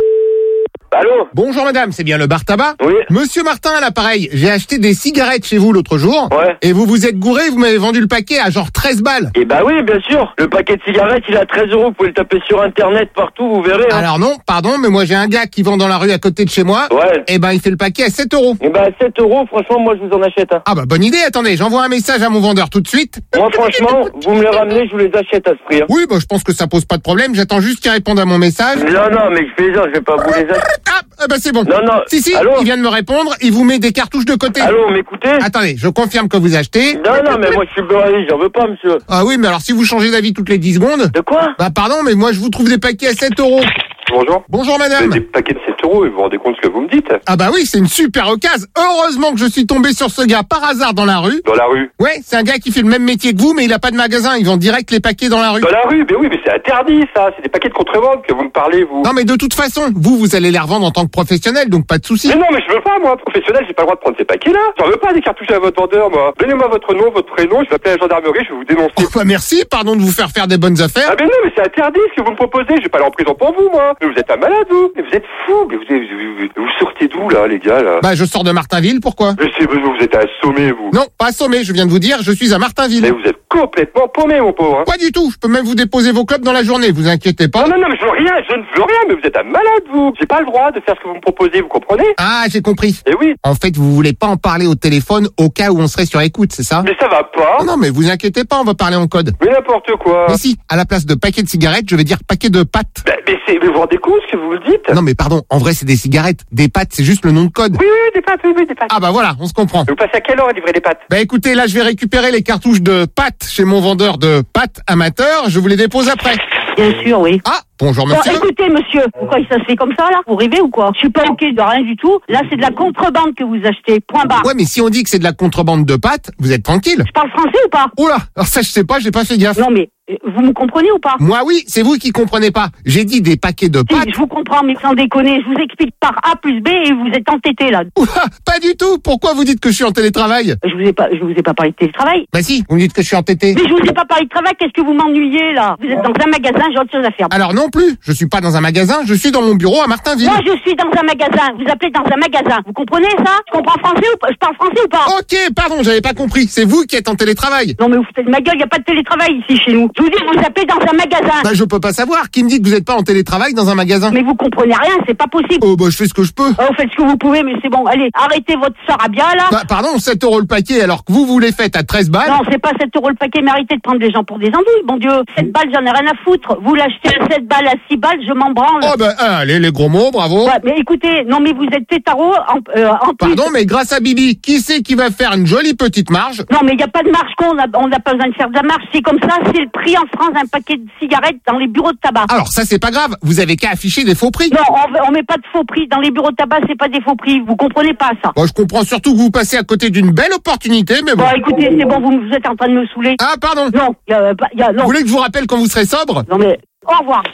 Allô? Bonjour madame, c'est bien le bar tabac? Oui. Monsieur Martin à l'appareil, j'ai acheté des cigarettes chez vous l'autre jour. Ouais. Et vous vous êtes gouré, vous m'avez vendu le paquet à genre 13 balles. Eh bah oui, bien sûr. Le paquet de cigarettes, il est à 13 €. Vous pouvez le taper sur internet partout, vous verrez. Hein. Alors non, pardon, mais moi j'ai un gars qui vend dans la rue à côté de chez moi. Ouais. Et ben il fait le paquet à 7 €. Eh bah 7 €, franchement, moi je vous en achète. Hein. Ah bah bonne idée, attendez, j'envoie un message à mon vendeur tout de suite. Moi franchement, vous me les ramenez, je vous les achète à ce prix. Hein. Oui, bah je pense que ça pose pas de problème, j'attends juste qu'il réponde à mon message. Non, mais je fais genre, je vais pas vous les acheter. Ah bah c'est bon. Non. Si, Allô, il vient de me répondre, il vous met des cartouches de côté. Allô, m'écoutez? Attendez, je confirme que vous achetez. Non, mais moi je suis beurré, j'en veux pas, monsieur. Ah oui, mais alors si vous changez d'avis toutes les 10 secondes... De quoi? Bah pardon, mais moi je vous trouve des paquets à 7 €. Bonjour. Bonjour madame. Des paquets de 7 €, et vous vous rendez compte ce que vous me dites? Ah bah oui, c'est une super occasion. Heureusement que je suis tombé sur ce gars par hasard dans la rue. Dans la rue? Ouais, c'est un gars qui fait le même métier que vous, mais il a pas de magasin, il vend direct les paquets dans la rue. Dans la rue? Mais oui, mais c'est interdit ça, c'est des paquets de contrebande que vous me parlez, vous. Non mais de toute façon, vous allez les revendre en tant que professionnel, donc pas de souci. Mais non, mais je veux pas, moi, professionnel, j'ai pas le droit de prendre ces paquets-là. J'en veux pas des cartouches à votre vendeur, moi. Donnez-moi votre nom, votre prénom, je vais appeler la gendarmerie, je vais vous dénoncer. Oh bah merci, pardon de vous faire faire des bonnes affaires. Ah mais non, mais c'est interdit ce que vous me proposez, je vais pas aller en prison pour vous, moi. Mais vous êtes un malade, vous. Mais vous êtes fou, mais vous sortez d'où, là, les gars, là? Bah je sors de Martinville, pourquoi? Mais c'est, vous êtes assommé, vous. Non, pas assommé, je viens de vous dire, je suis à Martinville. Mais vous êtes complètement paumé, mon pauvre. Hein. Pas du tout, je peux même vous déposer vos clopes dans la journée, vous inquiétez pas. Non, mais je ne veux rien, mais vous êtes un malade, vous. J'ai pas le droit de faire ce que vous me proposez, vous comprenez? Ah, j'ai compris. Eh oui. En fait, vous voulez pas en parler au téléphone au cas où on serait sur écoute, c'est ça? Mais ça va pas. Non, mais vous inquiétez pas, on va parler en code. Mais n'importe quoi. Mais si, à la place de paquet de cigarettes, je vais dire paquet de pâtes. Mais vous vous rendez compte ce que vous me dites? Non, mais pardon, en vrai, c'est des cigarettes. Des pâtes, c'est juste le nom de code. Oui, des pâtes, des pâtes. Ah bah voilà, on se comprend. Vous passez à quelle heure à livrer des pâtes? Bah écoutez, là, je vais récupérer les cartouches de pâtes chez mon vendeur de pâtes amateur. Je vous les dépose après. Bien sûr, oui. Ah, bonjour monsieur. Bon, écoutez, monsieur, pourquoi ça se fait comme ça, là? Vous rêvez ou quoi? Je suis pas ok de rien du tout. Là, c'est de la contrebande que vous achetez. Point barre. Ouais, mais si on dit que c'est de la contrebande de pâtes, vous êtes tranquille. Je parle français ou pas? Oula, alors ça, je sais pas, j'ai pas fait gaffe. Non, mais vous me comprenez ou pas? Moi, oui, c'est vous qui comprenez pas. J'ai dit des paquets de pâtes. Si, je vous comprends, mais sans déconner, je vous explique par A plus B et vous êtes entêté, là. Oula, pas du tout. Pourquoi vous dites que je suis en télétravail? Je vous ai pas parlé de télétravail. Bah si, vous me dites que je suis entêté. Mais je vous ai pas parlé de travail, qu'est-ce que vous m'ennuyez, là? Vous êtes dans un magasin, j'ai autre chose à faire. Alors non plus, je suis pas dans un magasin, je suis dans mon bureau à Martinville. Moi, je suis dans un magasin. Vous appelez dans un magasin. Vous comprenez ça? Je comprends français ou pas? Je parle français ou pas? Ok, pardon, j'avais pas compris. C'est vous qui êtes en télétravail. Non, mais vous foutez de ma gueule, y a pas de télétravail ici chez nous. Je vous dis, vous appelez dans un magasin. Bah, je peux pas savoir. Qui me dit que vous êtes pas en télétravail dans un magasin? Mais vous comprenez rien, c'est pas possible. Oh, bah, je fais ce que je peux. Vous faites ce que vous pouvez, mais c'est bon. Allez, arrêtez votre sarabia, là. Bah, pardon, 7 € le paquet, alors que vous les faites à 13 balles. Non, c'est pas 7 € le paquet, mais arrêtez de prendre les gens pour des andouilles, bon Dieu. 7 balles, j'en ai rien à foutre. Vous l'achetez à 7 balles, à 6 balles, je m'en branle. Oh, bah, allez, les gros mots, bravo. Ouais, mais écoutez, non, mais vous êtes tétaro en plus. Pardon, mais grâce à Bibi, qui c'est qui va faire une jolie petite marge? Non, mais il n'y a pas de marge, on n'a pas besoin de faire de la marge. C'est comme ça, c'est le prix en France d'un paquet de cigarettes dans les bureaux de tabac. Alors, ça, c'est pas grave. Vous avez qu'à afficher des faux prix. Non, on met pas de faux prix. Dans les bureaux de tabac, c'est pas des faux prix. Vous comprenez pas ça? Bon, je comprends surtout que vous passez à côté d'une belle opportunité, mais bon. Bon, écoutez, c'est bon, vous êtes en train de me saouler. Ah, pardon. Non, non. Vous voulez que je vous rappelle quand vous serez sobre? Non, mais, au revoir.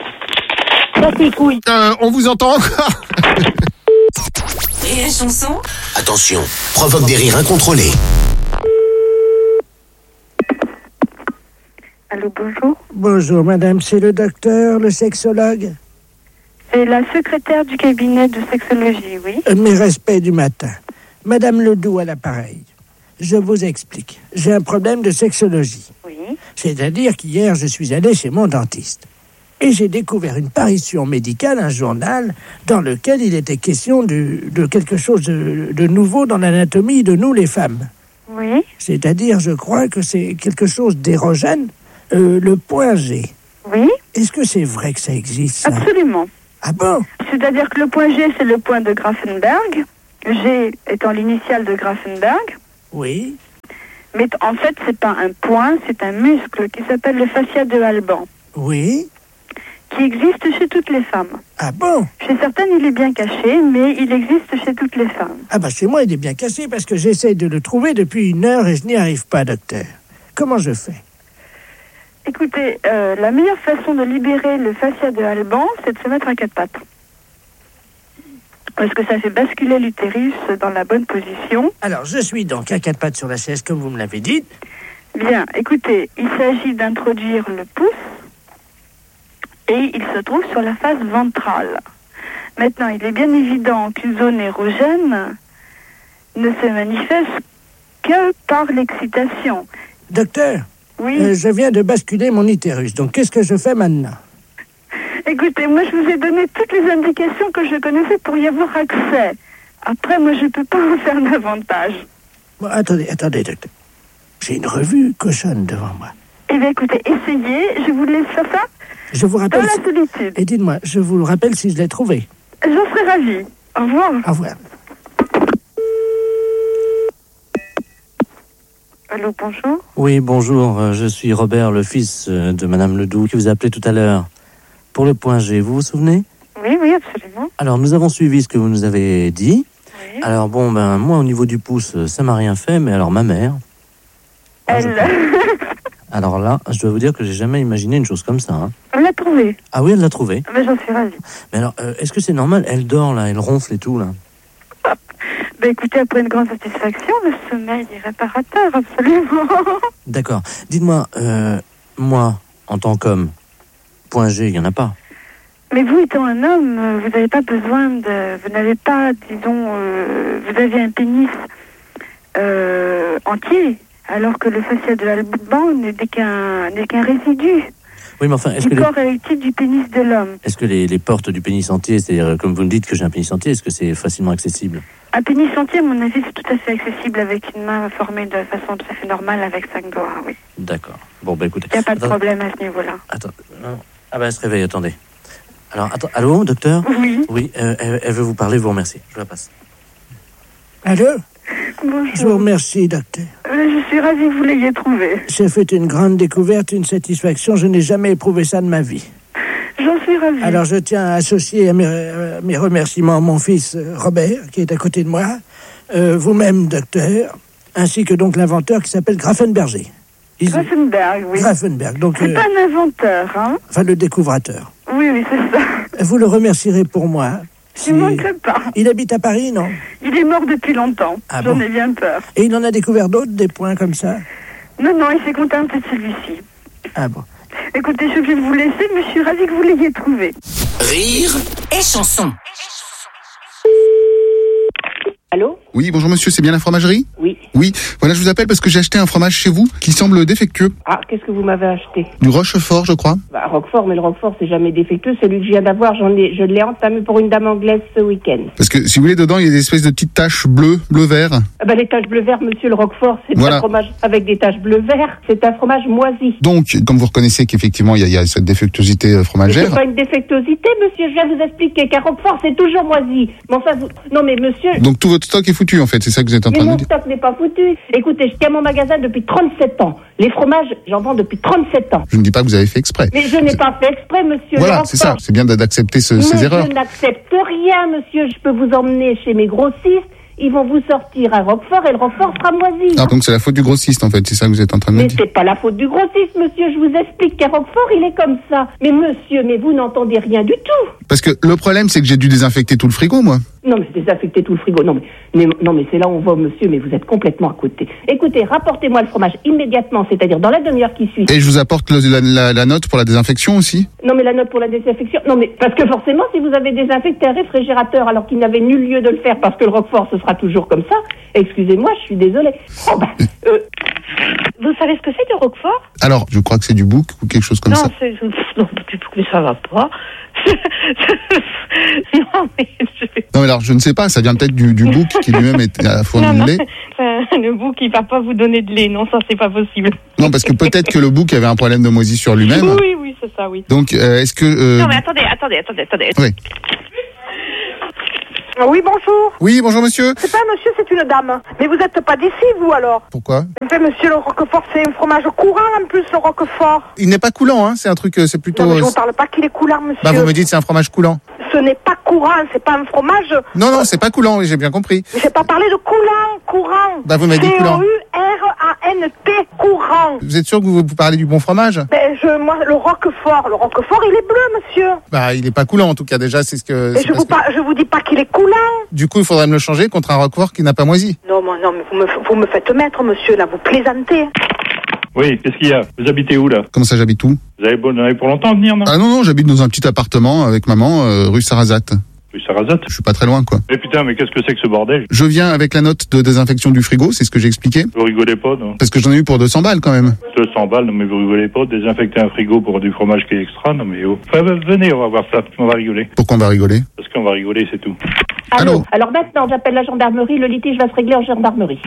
Ça, c'est couilles. On vous entend encore. Rire et chanson. Attention, provoque des rires incontrôlés. Allô, bonjour. Bonjour, madame, c'est le docteur, le sexologue? C'est la secrétaire du cabinet de sexologie, oui. Mes respects du matin. Madame Ledoux à l'appareil. Je vous explique. J'ai un problème de sexologie. Oui. C'est-à-dire qu'hier, je suis allé chez mon dentiste. Et j'ai découvert une parution médicale, un journal, dans lequel il était question de quelque chose de nouveau dans l'anatomie de nous, les femmes. Oui. C'est-à-dire, je crois que c'est quelque chose d'érogène, le point G. Oui. Est-ce que c'est vrai que ça existe, ça? Absolument. Ah bon? C'est-à-dire que le point G, c'est le point de Grafenberg. G étant l'initiale de Grafenberg. Oui. Mais en fait, c'est pas un point, c'est un muscle qui s'appelle le fascia de Alban. Oui. Qui existe chez toutes les femmes. Ah bon? Chez certaines, il est bien caché, mais il existe chez toutes les femmes. Ah bah chez moi, il est bien caché parce que j'essaie de le trouver depuis 1 heure et je n'y arrive pas, docteur. Comment je fais? Écoutez, la meilleure façon de libérer le fascia de Alban, c'est de se mettre à 4 pattes. Parce que ça fait basculer l'utérus dans la bonne position. Alors, je suis donc à 4 pattes sur la chaise, comme vous me l'avez dit. Bien, écoutez, il s'agit d'introduire le pouce et il se trouve sur la face ventrale. Maintenant, il est bien évident qu'une zone érogène ne se manifeste que par l'excitation. Docteur, oui. Je viens de basculer mon utérus, donc qu'est-ce que je fais maintenant? Écoutez, moi je vous ai donné toutes les indications que je connaissais pour y avoir accès. Après, moi je peux pas vous faire davantage. Bon, attendez, docteur. J'ai une revue cochonne devant moi. Eh bien écoutez, essayez, je vous laisse faire ça. Je vous rappelle... Dans la solitude. Et dites-moi, je vous le rappelle si je l'ai trouvé. J'en serais ravie. Au revoir. Au revoir. Allô, bonjour. Oui, bonjour, je suis Robert, le fils de Madame Ledoux, qui vous a appelé tout à l'heure. Pour le point G, vous vous souvenez? Oui, absolument. Alors, nous avons suivi ce que vous nous avez dit. Oui. Alors, bon, moi, au niveau du pouce, ça m'a rien fait, mais alors, ma mère... Alors là, je dois vous dire que j'ai jamais imaginé une chose comme ça. Hein. Elle l'a trouvé. Ah oui, elle l'a trouvé. Mais j'en suis ravie. Mais alors, est-ce que c'est normal? Elle dort, là, elle ronfle et tout, là. Ben écoutez, après une grande satisfaction, le sommeil est réparateur, absolument. D'accord. Dites-moi, moi, en tant qu'homme, point G, il n'y en a pas. Mais vous, étant un homme, vous n'avez pas besoin de... Vous n'avez pas, disons... vous avez un pénis entier, alors que le fascia de Alban n'est qu'un résidu. Oui, mais enfin, est-ce du que corps érectile du pénis de l'homme. Est-ce que les portes du pénis entier, c'est-à-dire, comme vous me dites que j'ai un pénis entier, est-ce que c'est facilement accessible? Un pénis entier, à mon avis, c'est tout à fait accessible avec une main formée de façon tout à fait normale avec 5 doigts, oui. D'accord. Bon, bah écoutez... Il n'y a pas de problème à ce niveau-là. Attends, ah bah elle se réveille, attendez. Alors, attends, allô, docteur? Oui. Oui, elle veut vous parler, je vous remercie. Je la passe. Allô? Bonjour. Je vous remercie, docteur. Je suis ravie que vous l'ayez trouvé. J'ai fait une grande découverte, une satisfaction. Je n'ai jamais éprouvé ça de ma vie. J'en suis ravie. Alors, je tiens à associer à mes remerciements mon fils Robert, qui est à côté de moi, vous-même, docteur, ainsi que donc l'inventeur qui s'appelle Grafenberger. Grafenberg, oui. Grafenberg, donc... C'est pas un inventeur, hein? Enfin, le découvrateur. Oui, c'est ça. Vous le remercierez pour moi. Je ne manquerai pas. Il habite à Paris, non? Il est mort depuis longtemps. Ah J'en bon? ai bien peur. Et il en a découvert d'autres, des points comme ça? Non, il s'est contenté de celui-ci. Ah bon? Écoutez, je suis obligée de vous laisser, mais je suis ravie que vous l'ayez trouvé. Rire et chanson. Allô? Oui, bonjour monsieur, c'est bien la fromagerie? Oui. Oui, voilà, je vous appelle parce que j'ai acheté un fromage chez vous qui semble défectueux. Ah, qu'est-ce que vous m'avez acheté? Du Rochefort, je crois. Bah, Roquefort, mais le Roquefort, c'est jamais défectueux. Celui que je viens d'avoir, je l'ai entamé pour une dame anglaise ce week-end. Parce que, si vous voulez, dedans, il y a des espèces de petites taches bleu-vert. Ah bah, les taches bleu-vert, monsieur, le Roquefort, c'est voilà. Un fromage avec des taches bleu-vert. C'est un fromage moisi. Donc, comme vous reconnaissez qu'effectivement, il y a cette défectuosité fromagère. C'est pas une défectuosité, monsieur. Je viens vous expliquer qu'un Roquefort, c'est toujours moisi. Mais enfin, non, mais monsieur... Donc, tout votre stock est foutu, en fait. C'est ça que vous êtes en train de me dire. Mon stock n'est pas foutu. Écoutez, je tiens mon magasin depuis 37 ans. Les fromages, j'en vends depuis 37 ans. Je ne dis pas que vous avez fait exprès. Mais je n'ai pas fait exprès, monsieur. Voilà, c'est ça. C'est bien d'accepter ces erreurs. Je n'accepte rien, monsieur. Je peux vous emmener chez mes grossistes. Ils vont vous sortir un Roquefort et le Roquefort sera moisi. Ah, donc c'est la faute du grossiste, en fait. C'est ça que vous êtes en train de me dire. Mais c'est pas la faute du grossiste, monsieur. Je vous explique qu'un Roquefort, il est comme ça. Mais monsieur, vous n'entendez rien du tout. Parce que le problème, c'est que j'ai dû désinfecter tout le frigo, moi. Non, mais désinfecter tout le frigo. Non, mais c'est là où on va, monsieur, mais vous êtes complètement à côté. Écoutez, rapportez-moi le fromage immédiatement, c'est-à-dire dans la demi-heure qui suit. Et je vous apporte la note pour la désinfection aussi? Non, mais la note pour la désinfection. Non, mais parce que forcément, si vous avez désinfecté un réfrigérateur alors qu'il n'avait nul lieu de le faire parce que le Roquefort, ce sera toujours comme ça, excusez-moi, je suis désolée. Vous savez ce que c'est, le Roquefort? Alors, je crois que c'est du bouc ou quelque chose comme ça. Non, mais ça va pas. Non, mais alors, je ne sais pas, ça vient peut-être du bouc qui lui-même a fourni le lait. Le bouc, il va pas vous donner de lait, non, ça c'est pas possible. Non, parce que peut-être que le bouc avait un problème de moisissure lui-même. Oui, c'est ça, oui. Donc, est-ce que... Non, mais attendez. Oui. Oui, bonjour. Oui, bonjour monsieur. C'est pas un monsieur, c'est une dame. Mais vous êtes pas d'ici, vous, alors? Pourquoi? Enfin, monsieur, le Roquefort, c'est un fromage courant, en plus, le Roquefort. Il n'est pas coulant, hein, c'est un truc, c'est plutôt... Non, mais je vous parle pas qu'il est coulant, monsieur. Bah, vous me dites c'est un fromage coulant. Ce n'est pas courant, c'est pas un fromage... Non, c'est pas coulant, j'ai bien compris. Mais j'ai pas parlé de courant. Bah, vous m'avez dit coulant. C-O-U-R-A-N-T, courant. Vous êtes sûr que vous parlez du bon fromage? Moi, le Roquefort, il est bleu, monsieur. Bah, il est pas coulant, en tout cas, déjà, c'est ce que... Et je vous dis pas qu'il est coulant. Du coup, il faudrait me le changer contre un Roquefort qui n'a pas moisi. Non, mais vous me faites mettre, monsieur, là, vous plaisantez. Oui, qu'est-ce qu'il y a? Vous habitez où, là? Comment ça, j'habite où? Vous avez pour longtemps à venir, non? Ah non, j'habite dans un petit appartement avec maman, rue Sarrazate. Rue Sarrazate? Je suis pas très loin, quoi. Mais putain, mais qu'est-ce que c'est que ce bordel? Je viens avec la note de désinfection du frigo, c'est ce que j'ai expliqué. Vous rigolez pas, non? Parce que j'en ai eu pour 200 balles, quand même. 200 balles, non mais vous rigolez pas, désinfecter un frigo pour du fromage qui est extra, non mais oh. Enfin, venez, on va voir ça, on va rigoler. Pourquoi on va rigoler? Parce qu'on va rigoler, c'est tout. Allô? Alors maintenant, j'appelle la gendarmerie, le litige va se régler en gendarmerie.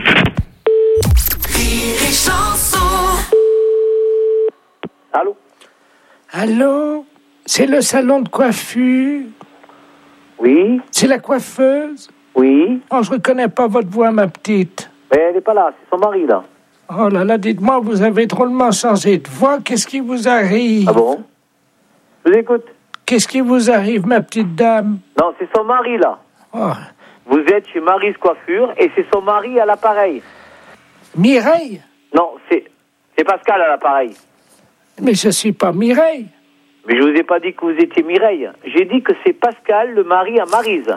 Allô? Allô? C'est le salon de coiffure? Oui. C'est la coiffeuse? Oui. Oh, je reconnais pas votre voix, ma petite. Mais elle n'est pas là, c'est son mari, là. Oh là là, dites-moi, vous avez drôlement changé de voix. Qu'est-ce qui vous arrive? Ah bon? Je vous écoute. Qu'est-ce qui vous arrive, ma petite dame? Non, c'est son mari, là. Oh. Vous êtes chez Maryse Coiffure et c'est son mari à l'appareil. Mireille? Non, c'est Pascal à l'appareil. Mais je suis pas Mireille. Mais je vous ai pas dit que vous étiez Mireille. J'ai dit que c'est Pascal, le mari à Maryse.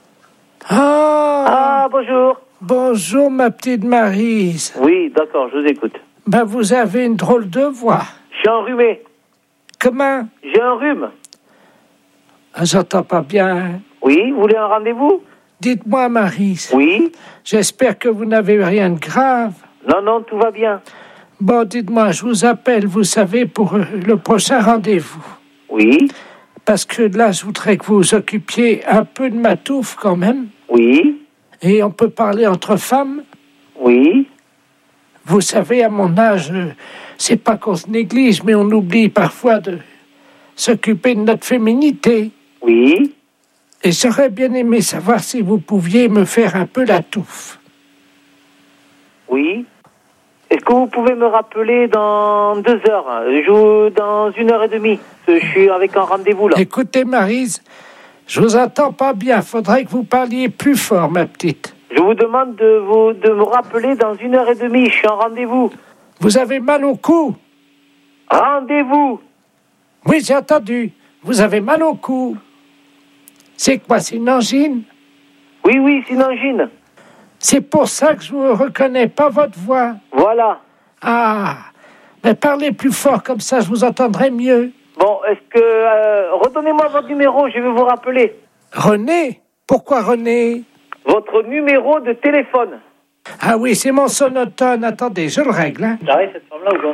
Ah, bonjour. Bonjour, ma petite Maryse. Oui, d'accord, je vous écoute. Ben, vous avez une drôle de voix. Je suis enrhumé. Comment? J'ai un rhume. Ah, j'entends pas bien. Oui, vous voulez un rendez-vous? Dites-moi, Maryse. Oui. J'espère que vous n'avez rien de grave. Non, tout va bien. Bon, dites-moi, je vous appelle, vous savez, pour le prochain rendez-vous. Oui. Parce que là, je voudrais que vous vous occupiez un peu de ma touffe, quand même. Oui. Et on peut parler entre femmes. Oui. Vous savez, à mon âge, c'est pas qu'on se néglige, mais on oublie parfois de s'occuper de notre féminité. Oui. Et j'aurais bien aimé savoir si vous pouviez me faire un peu la touffe. Oui. Est-ce que vous pouvez me rappeler dans 2 heures? Dans 1h30. Je suis avec un rendez-vous, là. Écoutez, Maryse, je vous entends pas bien. Faudrait que vous parliez plus fort, ma petite. Je vous demande de me rappeler dans 1h30. Je suis en rendez-vous. Vous avez mal au cou? Rendez-vous. Oui, j'ai entendu. Vous avez mal au cou. C'est quoi, c'est une angine? Oui, c'est une angine. C'est pour ça que je ne reconnais pas votre voix. Voilà. Ah, mais parlez plus fort, comme ça je vous entendrai mieux. Bon, est-ce que... redonnez-moi votre numéro, je vais vous rappeler. René? Pourquoi René? Votre numéro de téléphone. Ah oui, c'est mon sonotone. Attendez, je le règle. Hein. J'arrive cette femme-là ou pas?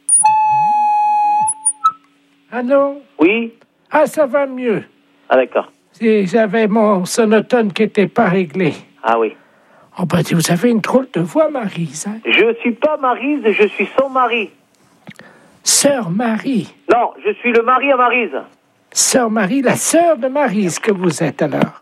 Allô? Oui. Ah, ça va mieux. Ah, d'accord. J'avais mon sonotone qui n'était pas réglé. Ah oui. Oh ben, vous avez une drôle de voix, Maryse. Hein? Je suis pas Maryse, je suis son mari. Sœur Marie? Non, je suis le mari à Maryse. Sœur Marie, la sœur de Maryse que vous êtes alors.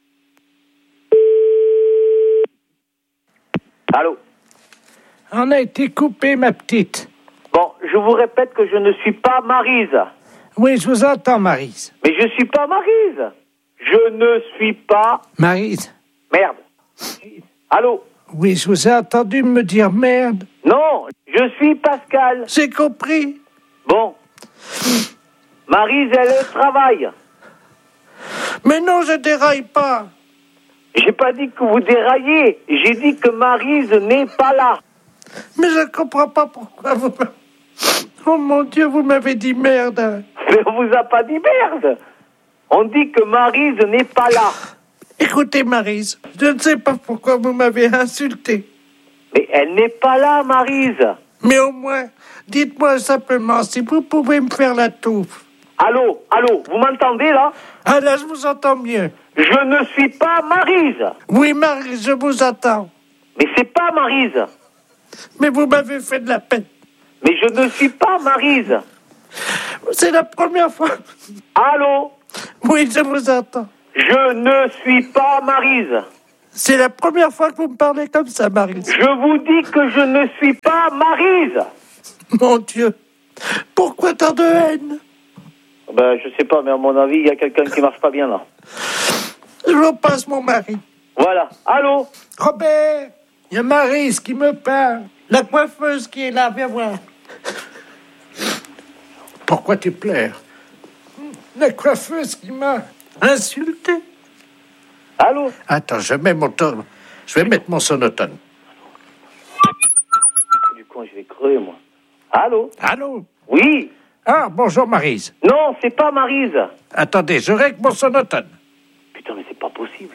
Allô? On a été coupé, ma petite. Bon, je vous répète que je ne suis pas Maryse. Oui, je vous entends, Maryse. Mais je suis pas Maryse. Je ne suis pas... Maryse. Merde. Allô? Oui, je vous ai entendu me dire merde. Non, je suis Pascal. J'ai compris. Bon. Maryse, elle travaille. Mais non, je déraille pas. J'ai pas dit que vous déraillez. J'ai dit que Maryse n'est pas là. Mais je comprends pas pourquoi vous... Oh mon Dieu, vous m'avez dit merde. Mais on vous a pas dit merde. On dit que Maryse n'est pas là. Écoutez, Maryse, je ne sais pas pourquoi vous m'avez insulté. Mais elle n'est pas là, Maryse. Mais au moins, dites-moi simplement si vous pouvez me faire la touffe. Allô, vous m'entendez là? Ah là, je vous entends mieux. Je ne suis pas Maryse. Oui, Maryse, je vous attends. Mais c'est pas Maryse. Mais vous m'avez fait de la peine. Mais je ne suis pas Maryse. C'est la première fois. Allô? Oui, je vous entends. Je ne suis pas Maryse. C'est la première fois que vous me parlez comme ça, Maryse. Je vous dis que je ne suis pas Maryse. Mon Dieu. Pourquoi tant de haine? Ben, je sais pas, mais à mon avis, il y a quelqu'un qui marche pas bien là. Je vous passe mon mari. Voilà. Allô? Robert, il y a Maryse qui me parle. La coiffeuse qui est là, viens voir. Pourquoi tu pleures? La coiffeuse qui m'a insulté. Allô? Attends, je vais mettre mon sonotone. Du coup, je vais crever, moi. Allô? Allô? Oui? Ah, bonjour Maryse. Non, c'est pas Maryse. Attendez, je règle mon sonotone. Putain, mais c'est pas possible.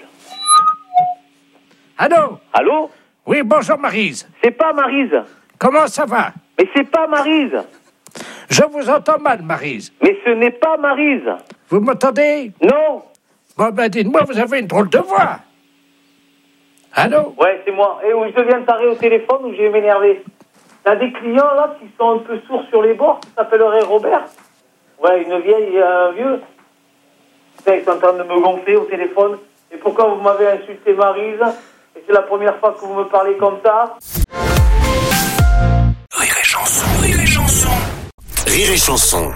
Allô? Allô? Oui, bonjour Maryse. C'est pas Maryse. Comment ça va? Mais c'est pas Maryse. Je vous entends mal, Maryse. Mais ce n'est pas Maryse. Vous m'entendez? Non. Bon, ben dites-moi, vous avez une drôle de voix. Allô? Ouais, c'est moi. Et où je deviens taré au téléphone ou je vais m'énerver. T'as des clients, là, qui sont un peu sourds sur les bords, qui s'appelleraient Robert. Ouais, une vieille et un vieux. Putain, ils sont en train de me gonfler au téléphone. Et pourquoi vous m'avez insulté Maryse? Et c'est la première fois que vous me parlez comme ça. Rire et chanson, rire et chanson. Rire et chanson.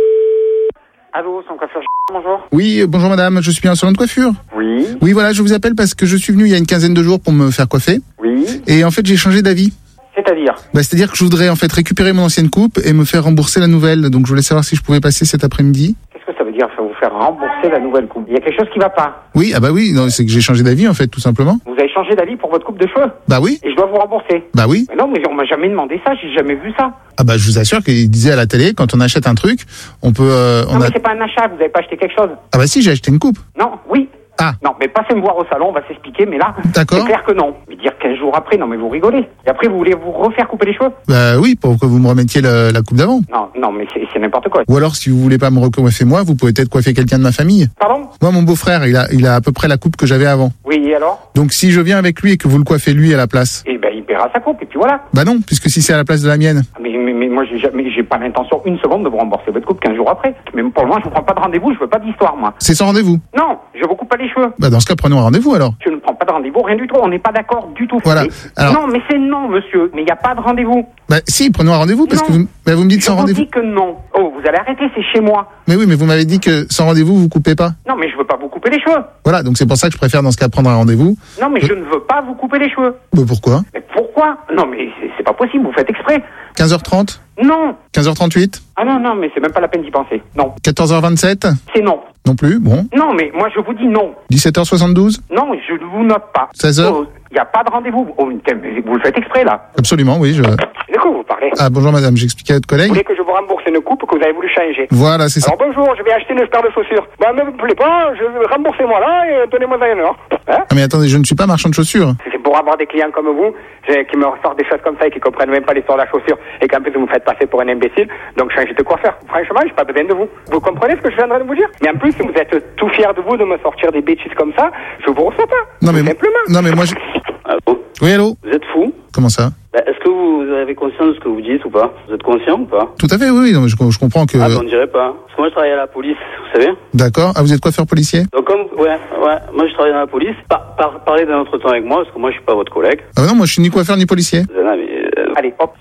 Allô, son coiffeur, bonjour. Oui, bonjour madame, je suis bien en salon de coiffure. Oui. Oui, voilà, je vous appelle parce que je suis venu il y a une quinzaine de jours pour me faire coiffer. Oui. Et en fait, j'ai changé d'avis. C'est-à-dire? C'est-à-dire que je voudrais en fait récupérer mon ancienne coupe et me faire rembourser la nouvelle. Donc je voulais savoir si je pouvais passer cet après-midi. Qu'est-ce que ça veut dire, vous faire rembourser la nouvelle coupe? Il y a quelque chose qui va pas. Oui, ah bah oui, non, c'est que j'ai changé d'avis en fait, tout simplement. Vous avez changé d'avis pour votre coupe de cheveux? Bah oui. Et je dois vous rembourser? Bah oui. Mais non, mais on m'a jamais demandé ça, j'ai jamais vu ça. Ah bah je vous assure qu'il disait à la télé, quand on achète un truc, on peut... non, mais c'est pas un achat, vous avez pas acheté quelque chose? Ah bah si, j'ai acheté une coupe. Non, oui. Ah. Non, mais passez me voir au salon, on va s'expliquer, mais là, D'accord. c'est clair que non. Mais dire 15 jours après, non mais vous rigolez. Et après, vous voulez vous refaire couper les cheveux? Bah oui, pour que vous me remettiez la coupe d'avant. Non, mais c'est n'importe quoi. Ou alors, si vous voulez pas me recoiffer moi, vous pouvez peut-être coiffer quelqu'un de ma famille. Pardon? Moi, mon beau-frère, il a à peu près la coupe que j'avais avant. Oui, et alors? Donc si je viens avec lui et que vous le coiffez lui à la place. Eh ben, il paiera sa coupe, et puis voilà. Bah non, puisque si c'est à la place de la mienne. Mais moi, j'ai pas l'intention une seconde de vous rembourser votre coupe 15 jours après. Mais pour le moment, je vous prends pas de rendez-vous, je veux pas d'histoire, moi. C'est sans rendez-vous? Non, je vous coupe pas les cheveux. Bah dans ce cas, prenons un rendez-vous alors. Je ne prends pas de rendez-vous, rien du tout, on n'est pas d'accord du tout. Voilà. Alors... Non, mais c'est non, monsieur, mais il n'y a pas de rendez-vous. Bah si, prenons un rendez-vous, parce que vous me dites sans rendez-vous. Je vous dis que non. Oh, vous allez arrêter, c'est chez moi. Mais oui, mais vous m'avez dit que sans rendez-vous, vous coupez pas. Non, mais je veux pas vous couper les cheveux. Voilà, donc c'est pour ça que je préfère dans ce cas prendre un rendez-vous. Non, mais je ne veux pas vous couper les cheveux. Bah pourquoi? Mais pourquoi? Non, mais c'est pas possible, vous faites exprès. 15h30? Non. 15h38? Ah non, mais c'est même pas la peine d'y penser. Non. 14h27? C'est non. Non plus, bon. Non, mais moi je vous dis non. 17h72? Non, je ne vous note pas. 16h? Il n'y a pas de rendez-vous. Oh, vous le faites exprès là. Absolument, oui. De quoi vous parlez? Ah bonjour madame, j'expliquais à votre collègue. Vous voulez que je vous rembourse une coupe que vous avez voulu changer? Voilà, c'est ça. Alors bonjour, je vais acheter une paire de chaussures. Bah ne vous plaît pas, remboursez-moi là et donnez-moi ça une heure. Hein? Ah mais attendez, je ne suis pas marchand de chaussures. C'est pour avoir des clients comme vous, qui me ressortent des choses comme ça et qui comprennent même pas l'histoire de la chaussure et qu'en plus vous me faites passer pour un imbécile, donc changez de coiffeur. Franchement, j'ai pas besoin de vous. Vous comprenez ce que je viens de vous dire? Mais en plus, vous êtes tout fier de vous de me sortir des bêtises comme ça, je vous reçois pas. Non mais simplement. Non mais moi je... Allô? Oui, allô? Vous êtes fou? Comment ça? Est-ce que vous avez conscience de ce que vous dites ou pas? Vous êtes conscient ou pas? Tout à fait, oui, non, mais je comprends que... Ah, on dirait pas. Parce que moi, je travaille à la police, vous savez? D'accord. Ah, vous êtes coiffeur policier? Donc, ouais, moi, je travaille dans la police. Parlez d'un autre temps avec moi, parce que moi, je suis pas votre collègue. Ah, non, moi, je suis ni coiffeur ni policier. Non, mais... Allez, hop.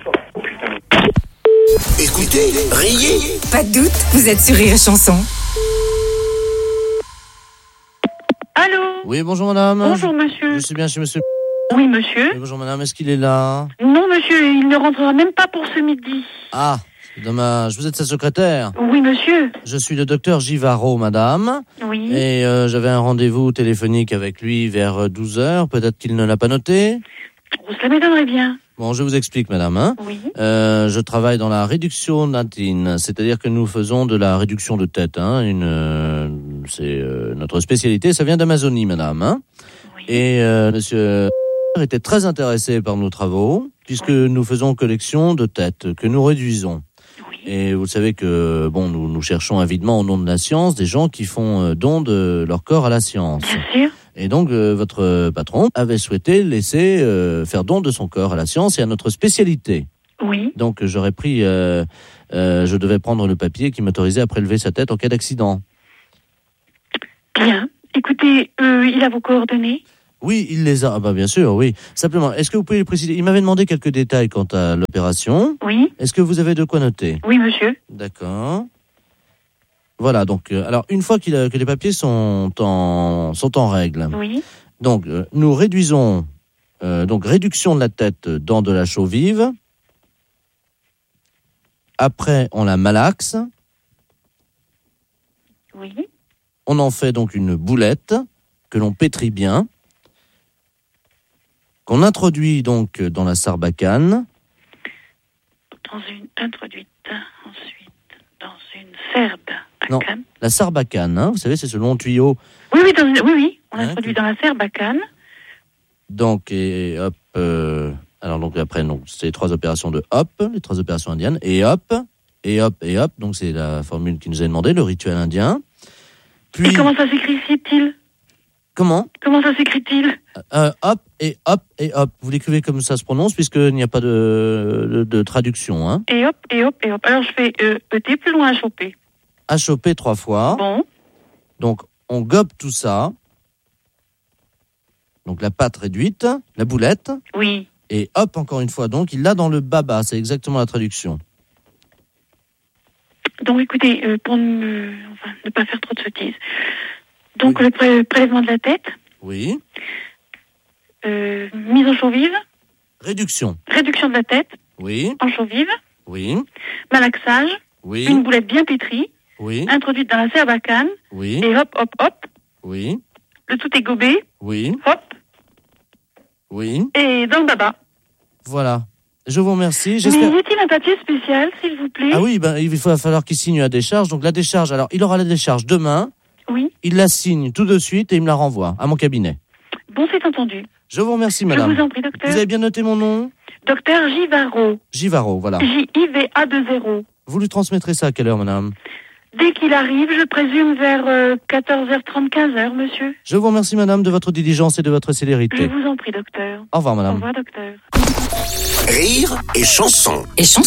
Écoutez, riez. Pas de doute, vous êtes sur Rire et Chanson. Allô? Oui, bonjour madame. Bonjour monsieur. Je suis bien chez monsieur. Oui monsieur. Oui, bonjour madame, est-ce qu'il est là? Non monsieur, il ne rentrera même pas pour ce midi. Ah, c'est dommage. Vous êtes sa secrétaire? Oui monsieur. Je suis le docteur Givaro, madame. Oui. Et j'avais un rendez-vous téléphonique avec lui vers 12h. Peut-être qu'il ne l'a pas noté? Ça m'étonnerait bien. Bon, je vous explique, madame. Hein. Oui. Je travaille dans la réduction natine, c'est-à-dire que nous faisons de la réduction de tête. Hein, c'est notre spécialité. Ça vient d'Amazonie, madame. Hein. Oui. Et monsieur était très intéressé par nos travaux, puisque nous faisons collection de têtes que nous réduisons. Oui. Et vous savez que, nous cherchons avidement au nom de la science des gens qui font don de leur corps à la science. Bien sûr. Et donc, votre patron avait souhaité laisser faire don de son corps à la science et à notre spécialité. Oui. Donc, j'aurais pris... je devais prendre le papier qui m'autorisait à prélever sa tête en cas d'accident. Bien. Écoutez, il a vos coordonnées ? Oui, il les a. Ah bah bien sûr, oui. Simplement, est-ce que vous pouvez préciser? Il m'avait demandé quelques détails quant à l'opération. Oui. Est-ce que vous avez de quoi noter? Oui, monsieur. D'accord. Voilà, donc, alors, une fois que les papiers sont en règle. Oui. Donc, nous réduisons, réduction de la tête dans de la chaux vive. Après, on la malaxe. Oui. On en fait donc une boulette que l'on pétrit bien, qu'on introduit donc dans la sarbacane. Introduite ensuite dans une sarbacane. Non, la sarbacane, vous savez, c'est ce long tuyau. Oui, on introduit dans la sarbacane. Donc, et hop, alors donc après, c'est les 3 opérations de hop, les 3 opérations indiennes, et hop, et hop, et hop, donc c'est la formule qui nous est demandée, le rituel indien. Puis, et comment ça s'écrit-il? Comment ça s'écrit-il? Hop et hop et hop. Vous l'écrivez comme ça se prononce, puisqu'il n'y a pas de traduction. Hein. Et hop, et hop, et hop. Alors je fais ET plus loin HOP. HOP 3 fois. Bon. Donc on gobe tout ça. Donc la pâte réduite, la boulette. Oui. Et hop encore une fois. Donc il l'a dans le baba, c'est exactement la traduction. Donc écoutez, pour ne pas faire trop de sottises. Donc le prélèvement de la tête. Oui. Mise en chaux vive. Réduction de la tête. Oui. En chaux vive. Oui. Malaxage. Oui. Une boulette bien pétrie. Oui. Introduite dans la sarbacane. Oui. Et hop, hop, hop. Oui. Le tout est gobé. Oui. Hop. Oui. Et dans le baba. Voilà. Je vous remercie. Mais J'espère... y a-t-il un papier spécial, s'il vous plaît? Ah oui, il va falloir qu'il signe la décharge. Donc la décharge, alors il aura la décharge demain. Oui. Il la signe tout de suite et il me la renvoie à mon cabinet. Bon, c'est entendu. Je vous remercie, madame. Je vous en prie, docteur. Vous avez bien noté mon nom? Docteur Givaro. Givaro, voilà. J-I-V-A-2-0. Vous lui transmettrez ça à quelle heure, madame? Dès qu'il arrive, je présume vers 14h30, 15h, monsieur. Je vous remercie, madame, de votre diligence et de votre célérité. Je vous en prie, docteur. Au revoir, madame. Au revoir, docteur. Rire et chanson.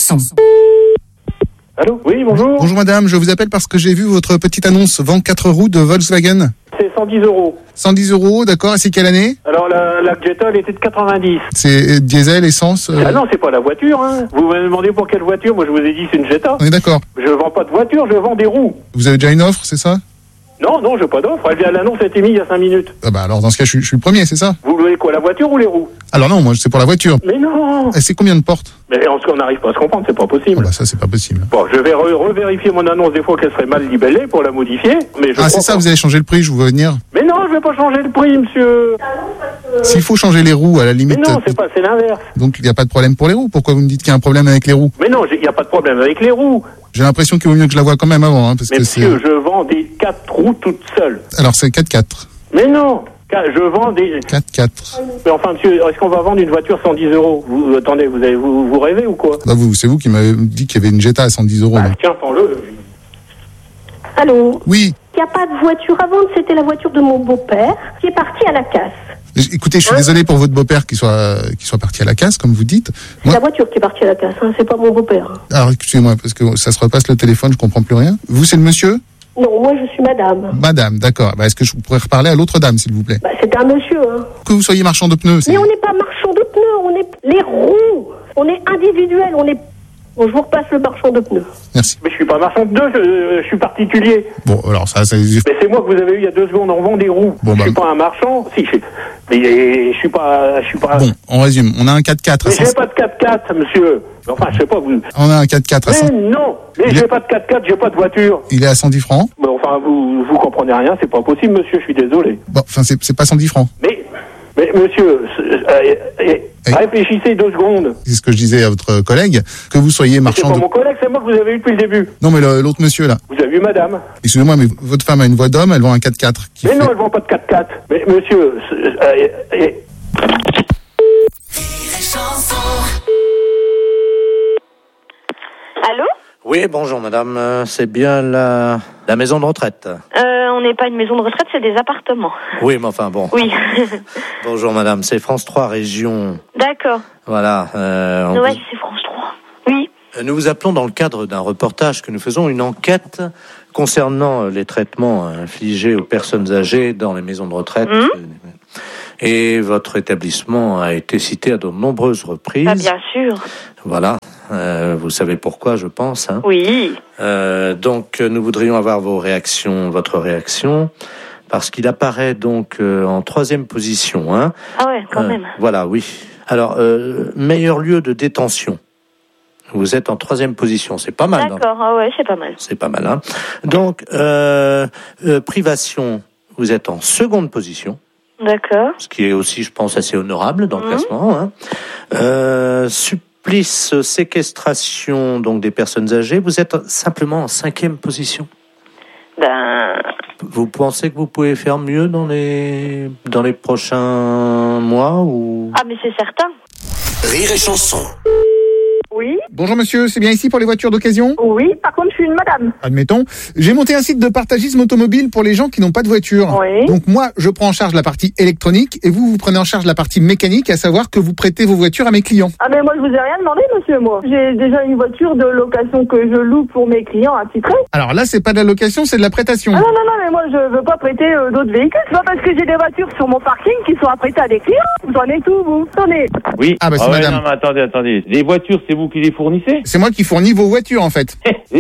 Allô? Oui, bonjour. Bonjour madame, je vous appelle parce que j'ai vu votre petite annonce vente 4 roues de Volkswagen. C'est 110 €. 110 €, d'accord, et c'est quelle année? Alors la Jetta, elle était de 90. C'est diesel, essence Ah non, c'est pas la voiture, hein. Vous me demandez pour quelle voiture? Moi je vous ai dit c'est une Jetta. On est d'accord. Je vends pas de voiture, je vends des roues. Vous avez déjà une offre, c'est ça? Non, j'ai pas d'offre. L'annonce a été mise il y a 5 minutes. Ah bah alors dans ce cas, je suis le premier, c'est ça? Vous voulez quoi, la voiture ou les roues? Alors non, moi c'est pour la voiture. Mais non. Et c'est combien de portes? Mais on n'arrive pas à se comprendre, c'est pas possible. Oh bah ça c'est pas possible. Bon, je vais revérifier mon annonce des fois qu'elle serait mal libellée pour la modifier. Mais c'est ça, vous allez changer le prix, je vous vois venir. Mais non, je vais pas changer le prix, monsieur. S'il faut changer les roues, à la limite... Mais non, c'est l'inverse. Donc il n'y a pas de problème pour les roues. Pourquoi vous me dites qu'il y a un problème avec les roues? Mais non, il n'y a pas de problème avec les roues. J'ai l'impression qu'il vaut mieux que je la voie quand même avant. Parce mais que monsieur, je vends des 4 roues toutes seules. Alors c'est 4x4. Mais non, je vends des... 4x4. Mais enfin, monsieur, est-ce qu'on va vendre une voiture 110 €? Vous, attendez, vous rêvez ou quoi? Bah c'est vous qui m'avez dit qu'il y avait une Jetta à 110 €. Tiens, prends-le. Allô? Oui. Il n'y a pas de voiture à vendre, c'était la voiture de mon beau-père qui est parti à la casse. Écoutez, je suis désolé pour votre beau-père qui soit parti à la casse, comme vous dites. C'est la voiture qui est partie à la casse, hein, c'est pas mon beau-père. Alors, excusez-moi, parce que ça se repasse le téléphone, je comprends plus rien. Vous, c'est le monsieur? Non, moi je suis madame. Madame, d'accord. Est-ce que je pourrais reparler à l'autre dame, s'il vous plaît? C'est un monsieur, hein. Que vous soyez marchand de pneus, Mais on n'est pas marchand de pneus, on est les roues. On est individuel, on est... Bon, je vous repasse le marchand de pneus. Merci. Mais je suis pas marchand de pneus, je suis particulier. Bon, alors ça... Mais c'est moi que vous avez eu il y a 2 secondes, on vend des roues. Bon, je suis pas un marchand, si, mais je suis pas... Bon, on résume, on a un 4x4. Mais j'ai pas de 4x4, monsieur. Enfin, je sais pas, vous... On a un 4x4 à 100... Mais non, mais j'ai pas de 4x4, j'ai pas de voiture. Il est à 110 francs. Mais enfin, vous comprenez rien, c'est pas possible, monsieur, je suis désolé. Bon, enfin, c'est pas 110 francs. Mais monsieur, réfléchissez 2 secondes. C'est ce que je disais à votre collègue, que vous soyez marchand C'est pas mon collègue, c'est moi que vous avez eu depuis le début. Non, mais l'autre monsieur, là. Vous avez eu madame. Excusez-moi, mais votre femme a une voix d'homme, elle vend un 4x4. Mais non, elle vend pas de 4x4. Mais monsieur... Allô? Oui, bonjour madame, c'est bien la maison de retraite. On n'est pas une maison de retraite, c'est des appartements. Oui, mais enfin bon. Oui. Bonjour madame, c'est France 3 Région. D'accord. Voilà. Ouais, c'est France 3. Oui. Nous vous appelons dans le cadre d'un reportage que nous faisons, une enquête concernant les traitements infligés aux personnes âgées dans les maisons de retraite. Et votre établissement a été cité à de nombreuses reprises. Ah, bien sûr. Voilà. Vous savez pourquoi, je pense. Hein. Oui. Donc, nous voudrions avoir votre réaction, parce qu'il apparaît donc en 3e position. Hein. Ah ouais, quand même. Voilà, oui. Alors, meilleur lieu de détention. Vous êtes en 3e position, c'est pas mal. D'accord, ah ouais, c'est pas mal. C'est pas mal, hein. Donc, privation, vous êtes en 2e position. D'accord. Ce qui est aussi, je pense, assez honorable dans le classement. Hein. Supplice, séquestration, donc des personnes âgées, vous êtes simplement en 5e position. Vous pensez que vous pouvez faire mieux dans les prochains mois ou... Ah, mais c'est certain. Rire et chanson. Oui. Bonjour monsieur, c'est bien ici pour les voitures d'occasion ? Oui, par contre, je suis une madame. Admettons. J'ai monté un site de partagisme automobile pour les gens qui n'ont pas de voiture. Oui. Donc moi, je prends en charge la partie électronique et vous prenez en charge la partie mécanique, à savoir que vous prêtez vos voitures à mes clients. Ah, mais moi, je vous ai rien demandé, monsieur, moi. J'ai déjà une voiture de location que je loue pour mes clients attitrés. Alors là, c'est pas de la location, c'est de la prêtation. Ah non, mais moi, je veux pas prêter d'autres véhicules. C'est pas parce que j'ai des voitures sur mon parking qui sont apprêtées à des clients. Vous en êtes où, vous ? Attendez. Oui. Ah bah c'est madame. Non, mais attendez. Les voitures, c'est vous qui les fournissez ? C'est moi qui fournis vos voitures, en fait.